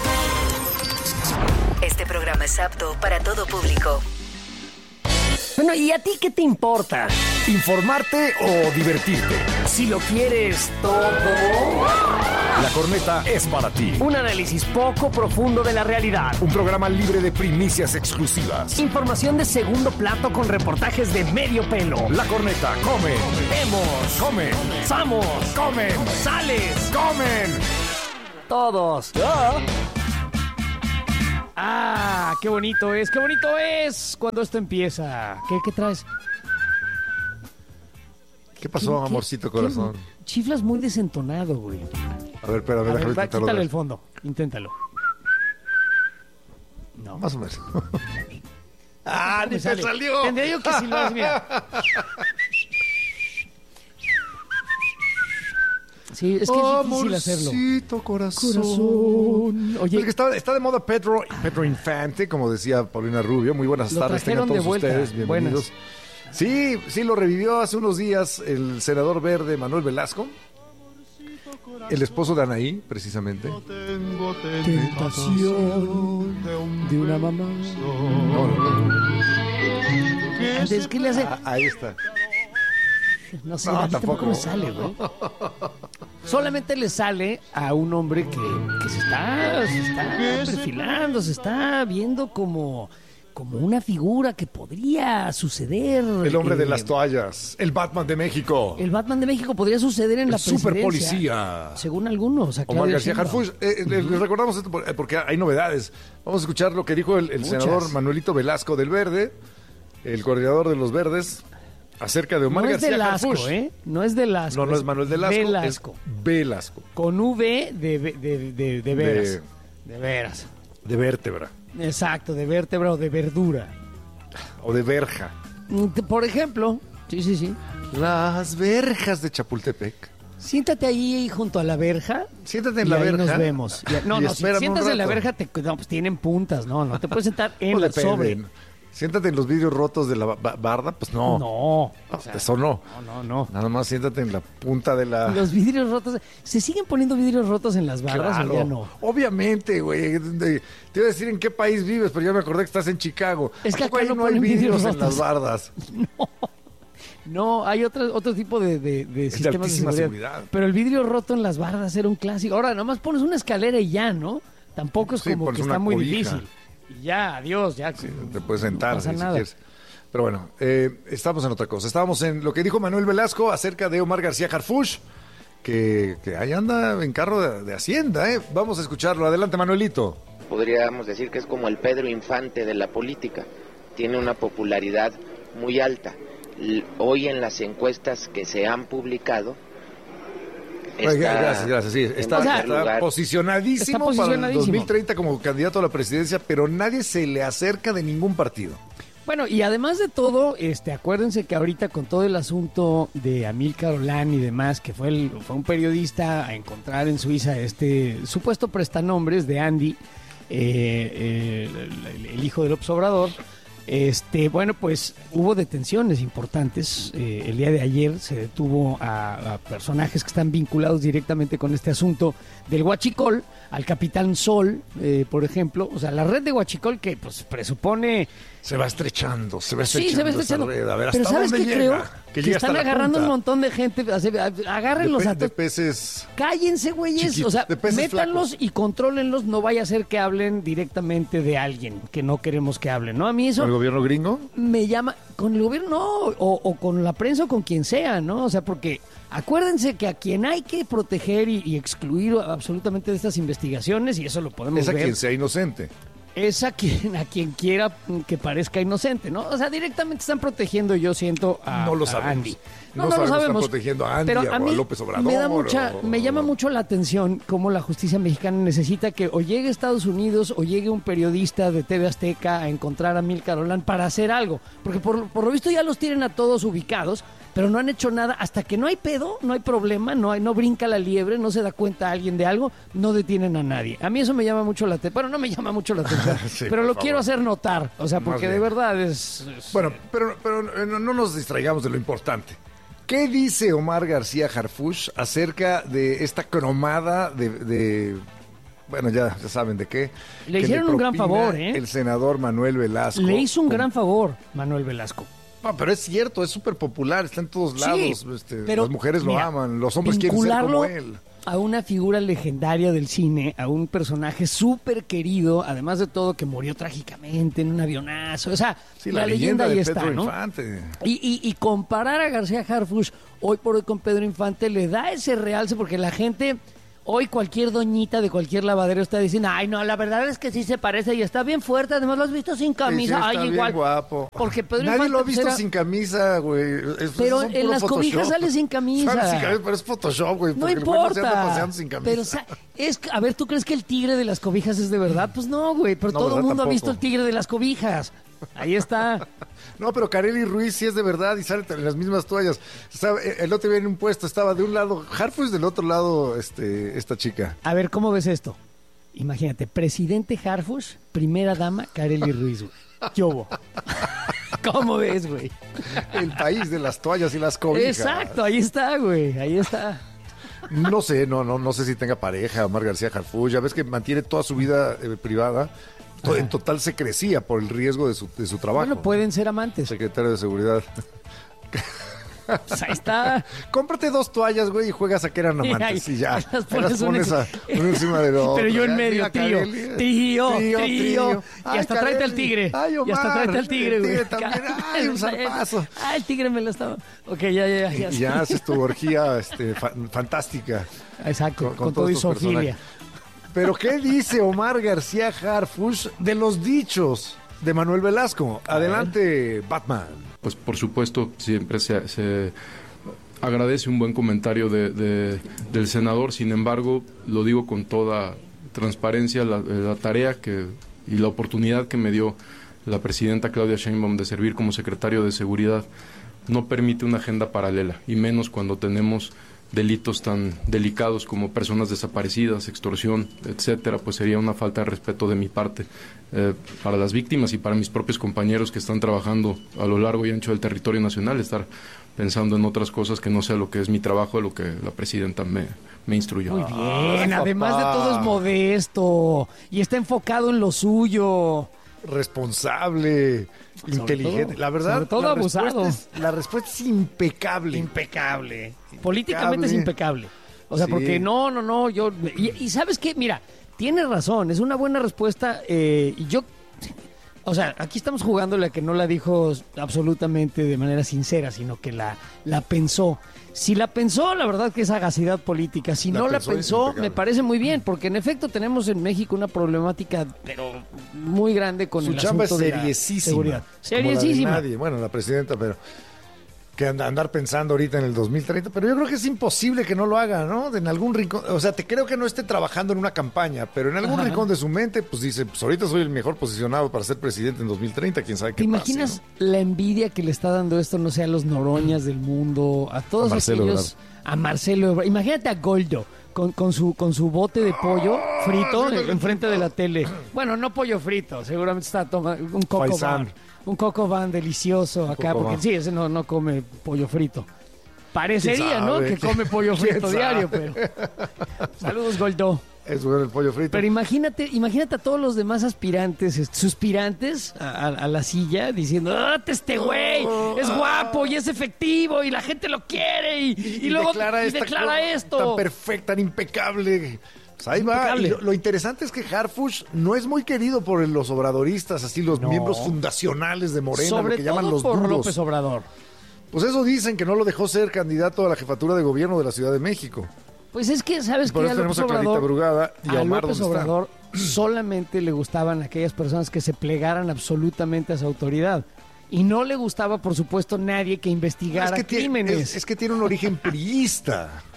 [SPEAKER 15] Este programa es apto para todo público.
[SPEAKER 16] Bueno, ¿y a ti qué te importa? ¿Informarte o divertirte? Si lo quieres todo...
[SPEAKER 17] La Corneta es para ti.
[SPEAKER 16] Un análisis poco profundo de la realidad.
[SPEAKER 17] Un programa libre de primicias exclusivas.
[SPEAKER 16] Información de segundo plato con reportajes de medio pelo.
[SPEAKER 17] La Corneta, comen.
[SPEAKER 16] Vemos.
[SPEAKER 17] Comen.
[SPEAKER 16] Samos.
[SPEAKER 17] Comen.
[SPEAKER 16] Sales.
[SPEAKER 17] Comen.
[SPEAKER 16] Todos. Ah, qué bonito es cuando esto empieza. ¿Qué traes?
[SPEAKER 18] ¿Qué pasó, amorcito corazón?
[SPEAKER 16] Chiflas muy desentonado, güey.
[SPEAKER 18] A ver, espérame, déjame intentarlo.
[SPEAKER 16] Quítale el fondo, inténtalo. No.
[SPEAKER 18] Más o menos.
[SPEAKER 16] ¡Ah, ni te salió! Tendría yo que silbar, mira. Sí, es que es difícil hacerlo.
[SPEAKER 18] Amorcito corazón.
[SPEAKER 16] Oye,
[SPEAKER 18] es que está de moda Pedro Infante, como decía Paulina Rubio. Muy buenas tardes, tengan todos ustedes. Bienvenidos. Sí, lo revivió hace unos días el senador verde Manuel Velasco, el esposo de Anaí, precisamente.
[SPEAKER 16] Tentación de una mamá. Es que le hace...
[SPEAKER 18] ahí está.
[SPEAKER 16] No sé, tampoco me sale, güey. Solamente le sale a un hombre que se está perfilando, se está viendo como una figura que podría suceder.
[SPEAKER 18] El hombre de las toallas, el Batman de México.
[SPEAKER 16] El Batman de México podría suceder en la presidencia.
[SPEAKER 18] Super policía.
[SPEAKER 16] Según algunos.
[SPEAKER 18] Omar García Harfuch. Les recordamos esto porque hay novedades. Vamos a escuchar lo que dijo el senador Manuelito Velasco del Verde, el coordinador de los Verdes, acerca de Omar García Harfuch.
[SPEAKER 16] No es de Lasco.
[SPEAKER 18] No es Manuel de Lasco. Es Velasco.
[SPEAKER 16] Con V de veras. De veras.
[SPEAKER 18] De vértebra.
[SPEAKER 16] Exacto, de vértebra o de verdura.
[SPEAKER 18] O de verja.
[SPEAKER 16] Por ejemplo, sí.
[SPEAKER 18] Las verjas de Chapultepec.
[SPEAKER 16] Siéntate ahí junto a la verja.
[SPEAKER 18] Siéntate en la verja.
[SPEAKER 16] Nos vemos. Si sientas en la verja, pues tienen puntas, no te puedes sentar en la sobre.
[SPEAKER 18] Siéntate en los vidrios rotos de la barda, pues no.
[SPEAKER 16] No.
[SPEAKER 18] Eso no.
[SPEAKER 16] No.
[SPEAKER 18] Nada más siéntate en la punta de la...
[SPEAKER 16] Los vidrios rotos. ¿Se siguen poniendo vidrios rotos en las bardas o ya no?
[SPEAKER 18] Obviamente, güey. Te iba a decir en qué país vives, pero ya me acordé que estás en Chicago.
[SPEAKER 16] Es que acá
[SPEAKER 18] no hay vidrios en las bardas.
[SPEAKER 16] No, hay otro tipo de sistemas de seguridad. Pero el vidrio roto en las bardas era un clásico. Ahora, nada más pones una escalera y ya, ¿no? Tampoco es como que está muy difícil. Ya, adiós, ya. Sí,
[SPEAKER 18] te puedes sentar,
[SPEAKER 16] no pasa nada.
[SPEAKER 18] quieres. Pero bueno, estamos en otra cosa. Estábamos en lo que dijo Manuel Velasco acerca de Omar García Harfuch, que ahí anda en carro de Hacienda, ¿eh? Vamos a escucharlo. Adelante, Manuelito.
[SPEAKER 25] Podríamos decir que es como el Pedro Infante de la política. Tiene una popularidad muy alta. Hoy en las encuestas que se han publicado,
[SPEAKER 18] Gracias. Sí, está posicionadísimo para el 2030 como candidato a la presidencia, pero nadie se le acerca de ningún partido.
[SPEAKER 16] Bueno, y además de todo, acuérdense que ahorita con todo el asunto de Amílcar Olán y demás, que fue un periodista a encontrar en Suiza supuesto prestanombres de Andy, el hijo del López Obrador. Bueno, pues hubo detenciones importantes. El día de ayer se detuvo a personajes que están vinculados directamente con este asunto del huachicol, al Capitán Sol, por ejemplo. O sea, la red de huachicol que pues presupone...
[SPEAKER 18] Se va estrechando.
[SPEAKER 16] Sí, se va estrechando.
[SPEAKER 18] Red. A ver,
[SPEAKER 16] pero ¿sabes qué creo?
[SPEAKER 18] Que
[SPEAKER 16] están agarrando un montón de gente. Agárrenlos a
[SPEAKER 18] de peces.
[SPEAKER 16] Cállense, güeyes.
[SPEAKER 18] Chiquitos,
[SPEAKER 16] o sea, métanlos
[SPEAKER 18] flacos.
[SPEAKER 16] y contrólenlos. No vaya a ser que hablen directamente de alguien que no queremos que hablen, ¿no? A mí eso...
[SPEAKER 18] ¿Con el gobierno gringo?
[SPEAKER 16] Me llama... Con el gobierno, no. O con la prensa o con quien sea, ¿no? O sea, porque... Acuérdense que a quien hay que proteger y excluir absolutamente de estas investigaciones, y eso lo podemos ver...
[SPEAKER 18] Es a quien sea inocente.
[SPEAKER 16] Es a quien quiera que parezca inocente, ¿no? O sea, directamente están protegiendo, yo siento, a Andy.
[SPEAKER 18] No lo sabemos. Están protegiendo a Andy,
[SPEAKER 16] pero a mí
[SPEAKER 18] López Obrador.
[SPEAKER 16] Me llama mucho la atención cómo la justicia mexicana necesita que o llegue a Estados Unidos o llegue un periodista de TV Azteca a encontrar a Amílcar Olán para hacer algo. Porque por lo visto ya los tienen a todos ubicados, pero no han hecho nada. Hasta que no hay pedo, no hay problema, no brinca la liebre, no se da cuenta alguien de algo, no detienen a nadie. A mí eso me llama mucho la atención. Bueno, no me llama mucho la atención,
[SPEAKER 18] Sí,
[SPEAKER 16] pero lo
[SPEAKER 18] por
[SPEAKER 16] quiero
[SPEAKER 18] favor.
[SPEAKER 16] hacer notar. O sea, porque de verdad es...
[SPEAKER 18] Bueno, pero no nos distraigamos de lo importante. ¿Qué dice Omar García Harfuch acerca de esta cromada de bueno, ya saben de qué?
[SPEAKER 16] Le
[SPEAKER 18] que
[SPEAKER 16] hicieron un gran
[SPEAKER 18] propina
[SPEAKER 16] favor, ¿eh?
[SPEAKER 18] El senador Manuel Velasco.
[SPEAKER 16] Le hizo un gran favor Manuel Velasco.
[SPEAKER 18] No, pero es cierto, es súper popular, está en todos lados.
[SPEAKER 16] Sí, pero,
[SPEAKER 18] las mujeres
[SPEAKER 16] mira,
[SPEAKER 18] lo aman, los hombres quieren ser como él.
[SPEAKER 16] A una figura legendaria del cine, a un personaje súper querido, además de todo que murió trágicamente en un avionazo. O sea,
[SPEAKER 18] Sí,
[SPEAKER 16] la leyenda ahí
[SPEAKER 18] de
[SPEAKER 16] está,
[SPEAKER 18] Pedro
[SPEAKER 16] ¿no?
[SPEAKER 18] Infante.
[SPEAKER 16] Y comparar a García Harfuch hoy por hoy con Pedro Infante le da ese realce porque la gente... Hoy cualquier doñita de cualquier lavadero está diciendo, ay, no, la verdad es que sí se parece y está bien fuerte, además lo has visto sin camisa.
[SPEAKER 18] Sí,
[SPEAKER 16] ay,
[SPEAKER 18] está
[SPEAKER 16] igual.
[SPEAKER 18] bien guapo.
[SPEAKER 16] Porque Pedro
[SPEAKER 18] Nadie
[SPEAKER 16] Infante
[SPEAKER 18] lo ha visto
[SPEAKER 16] era...
[SPEAKER 18] sin camisa, güey.
[SPEAKER 16] Pero
[SPEAKER 18] son
[SPEAKER 16] en
[SPEAKER 18] puro
[SPEAKER 16] las cobijas
[SPEAKER 18] Photoshop.
[SPEAKER 16] sale sin camisa.
[SPEAKER 18] Sale sin camisa, pero es Photoshop, güey.
[SPEAKER 16] No
[SPEAKER 18] porque el güey no se anda
[SPEAKER 16] importa.
[SPEAKER 18] paseando sin camisa.
[SPEAKER 16] Pero, a ver, ¿tú crees que el tigre de las cobijas es de verdad? Pues no, güey, pero
[SPEAKER 18] No,
[SPEAKER 16] todo el
[SPEAKER 18] ¿verdad?
[SPEAKER 16] mundo ha visto
[SPEAKER 18] Tampoco.
[SPEAKER 16] el tigre de las cobijas. Ahí está.
[SPEAKER 18] No, pero Kareli Ruiz sí es de verdad y sale en las mismas toallas. El otro día en un puesto estaba de un lado Harfuch, del otro lado esta chica.
[SPEAKER 16] A ver, ¿cómo ves esto? Imagínate, presidente Harfuch, primera dama Kareli Ruiz, güey. ¿Qué hubo? ¿Cómo ves, güey?
[SPEAKER 18] El país de las toallas y las cobijas.
[SPEAKER 16] Exacto, ahí está, güey, ahí está.
[SPEAKER 18] No sé, no sé si tenga pareja Omar García Harfuch. Ya ves que mantiene toda su vida privada. En total secrecía por el riesgo de su trabajo.
[SPEAKER 16] Bueno, pueden ser amantes.
[SPEAKER 18] Secretario de Seguridad.
[SPEAKER 16] Pues ahí está.
[SPEAKER 18] Cómprate 2 toallas, güey, y juegas a que eran amantes. Y ya.
[SPEAKER 16] Las
[SPEAKER 18] Las pones uno encima del otro.
[SPEAKER 16] Pero yo en
[SPEAKER 18] Ya,
[SPEAKER 16] medio,
[SPEAKER 18] mira,
[SPEAKER 16] tío.
[SPEAKER 18] Kareli.
[SPEAKER 16] Tío. Y hasta tráete al tigre.
[SPEAKER 18] Ay, Omar,
[SPEAKER 16] y hasta tráete al tigre,
[SPEAKER 18] el
[SPEAKER 16] güey.
[SPEAKER 18] tigre también. Ay, un zarpazo.
[SPEAKER 16] Ah, el tigre me lo estaba. Ok, ya.
[SPEAKER 18] Y ya haces tu orgía fantástica.
[SPEAKER 16] Exacto, con todo
[SPEAKER 18] todos
[SPEAKER 16] y
[SPEAKER 18] estos
[SPEAKER 16] zoofilia.
[SPEAKER 18] personajes. Pero ¿qué dice Omar García Harfuch de los dichos de Manuel Velasco? Adelante, Batman.
[SPEAKER 9] Pues por supuesto, siempre se agradece un buen comentario del senador. Sin embargo, lo digo con toda transparencia, la tarea y la oportunidad que me dio la presidenta Claudia Sheinbaum de servir como secretario de Seguridad no permite una agenda paralela, y menos cuando tenemos delitos tan delicados como personas desaparecidas, extorsión, etcétera. Pues sería una falta de respeto de mi parte para las víctimas y para mis propios compañeros que están trabajando a lo largo y ancho del territorio nacional, estar pensando en otras cosas que no sea lo que es mi trabajo, lo que la presidenta me instruyó.
[SPEAKER 16] Muy bien, además de todo es modesto y está enfocado en lo suyo.
[SPEAKER 18] Responsable, inteligente. La verdad,
[SPEAKER 16] sobre todo abusado.
[SPEAKER 18] La respuesta es impecable.
[SPEAKER 16] Impecable. Políticamente es impecable. O sea,
[SPEAKER 18] Sí.
[SPEAKER 16] porque no, yo... Y ¿sabes qué? Mira, tienes razón, es una buena respuesta. Y yo... O sea, aquí estamos jugándole a que no la dijo absolutamente de manera sincera, sino que la pensó. Si la pensó, la verdad que es sagacidad política. Si no la pensó, me parece muy bien, porque en efecto tenemos en México una problemática, pero muy grande con
[SPEAKER 18] Su
[SPEAKER 16] el
[SPEAKER 18] chamba
[SPEAKER 16] asunto
[SPEAKER 18] es
[SPEAKER 16] de la
[SPEAKER 18] seriesísima.
[SPEAKER 16] seguridad.
[SPEAKER 18] Como
[SPEAKER 16] Seriesísima.
[SPEAKER 18] la de nadie. Bueno, la presidenta, pero que andar pensando ahorita en el 2030, pero yo creo que es imposible que no lo haga, ¿no? En algún rincón, o sea, te creo que no esté trabajando en una campaña, pero en algún
[SPEAKER 16] Ajá.
[SPEAKER 18] rincón de su mente, pues dice, pues ahorita soy el mejor posicionado para ser presidente en 2030, quién sabe qué
[SPEAKER 16] ¿Te imaginas
[SPEAKER 18] pase, ¿no?
[SPEAKER 16] la envidia que le está dando esto, no sé, a los Noroñas del mundo, a todos
[SPEAKER 18] A Marcelo
[SPEAKER 16] aquellos, a Marcelo Ebrard? Imagínate a Goldo con su bote de pollo frito enfrente de la tele. Bueno, no pollo frito, seguramente está tomando un coco
[SPEAKER 18] Faisán.
[SPEAKER 16] van. Un coco van delicioso acá,
[SPEAKER 18] Coco
[SPEAKER 16] porque
[SPEAKER 18] van.
[SPEAKER 16] sí, ese no come pollo frito. Parecería,
[SPEAKER 18] ¿Quién
[SPEAKER 16] ¿no?
[SPEAKER 18] sabe?
[SPEAKER 16] Que come pollo
[SPEAKER 18] ¿Quién
[SPEAKER 16] frito
[SPEAKER 18] sabe?
[SPEAKER 16] diario, pero... Saludos, Goldo.
[SPEAKER 18] Es bueno el pollo frito.
[SPEAKER 16] Pero imagínate a todos los demás aspirantes, suspirantes a la silla, diciendo, ¡date este güey! Es guapo y es efectivo y la gente lo quiere y luego
[SPEAKER 18] declara
[SPEAKER 16] esto.
[SPEAKER 18] Tan perfecta, tan impecable. Pues ahí va.
[SPEAKER 16] Impecable.
[SPEAKER 18] Y lo interesante es que Harfuch no es muy querido por los obradoristas, así los
[SPEAKER 16] No.
[SPEAKER 18] miembros fundacionales de Morena,
[SPEAKER 16] Sobre
[SPEAKER 18] lo que llaman
[SPEAKER 16] todo
[SPEAKER 18] los
[SPEAKER 16] por
[SPEAKER 18] duros.
[SPEAKER 16] López Obrador.
[SPEAKER 18] Pues eso dicen, que no lo dejó ser candidato a la jefatura de gobierno de la Ciudad de México.
[SPEAKER 16] Pues es que, ¿sabes
[SPEAKER 18] Por
[SPEAKER 16] qué?
[SPEAKER 18] eso
[SPEAKER 16] A
[SPEAKER 18] tenemos
[SPEAKER 16] López
[SPEAKER 18] a Clarita
[SPEAKER 16] Obrador,
[SPEAKER 18] Brugada y a Omar,
[SPEAKER 16] López
[SPEAKER 18] ¿dónde está?
[SPEAKER 16] Obrador solamente le gustaban aquellas personas que se plegaran absolutamente a su autoridad. Y no le gustaba, por supuesto, nadie que investigara
[SPEAKER 18] Es que
[SPEAKER 16] crímenes.
[SPEAKER 18] es que tiene un origen priista.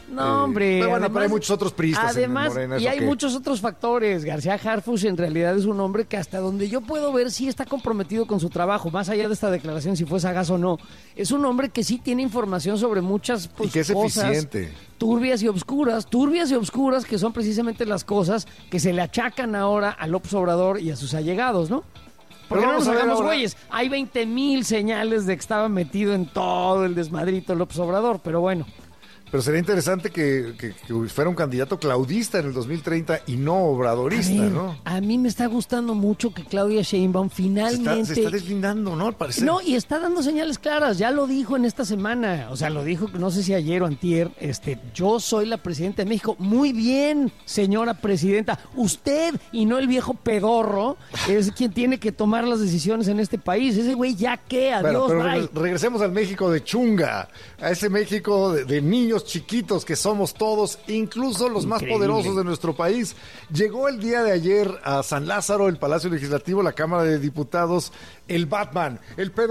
[SPEAKER 16] No, hombre.
[SPEAKER 18] Pero bueno,
[SPEAKER 16] además,
[SPEAKER 18] pero hay muchos otros priistas
[SPEAKER 16] además,
[SPEAKER 18] en Morena.
[SPEAKER 16] Y hay muchos otros factores. García Harfuch en realidad es un hombre que hasta donde yo puedo ver sí está comprometido con su trabajo, más allá de esta declaración, si fue sagaz o no. Es un hombre que sí tiene información sobre muchas
[SPEAKER 18] y que es
[SPEAKER 16] cosas
[SPEAKER 18] eficiente.
[SPEAKER 16] turbias y obscuras, que son precisamente las cosas que se le achacan ahora a López Obrador y a sus allegados, ¿no? Porque no nos hagamos güeyes. Hay 20,000 señales de que estaba metido en todo el desmadrito López Obrador, pero bueno.
[SPEAKER 18] Pero sería interesante que fuera un candidato claudista en el 2030 y no obradorista, ¿no?
[SPEAKER 16] A mí me está gustando mucho que Claudia Sheinbaum finalmente...
[SPEAKER 18] Se está deslindando, ¿no? Al parecer.
[SPEAKER 16] No, y está dando señales claras. Ya lo dijo en esta semana. O sea, lo dijo, no sé si ayer o antier. Yo soy la presidenta de México. Muy bien, señora presidenta. Usted, y no el viejo pedorro, es quien tiene que tomar las decisiones en este país. Ese güey ya qué, adiós,
[SPEAKER 18] pero
[SPEAKER 16] bye.
[SPEAKER 18] Regresemos al México de chunga. A ese México de niños chiquitos que somos todos, incluso los más poderosos de nuestro país. Llegó el día de ayer a San Lázaro, el Palacio Legislativo, la Cámara de Diputados, el Batman, el Pedro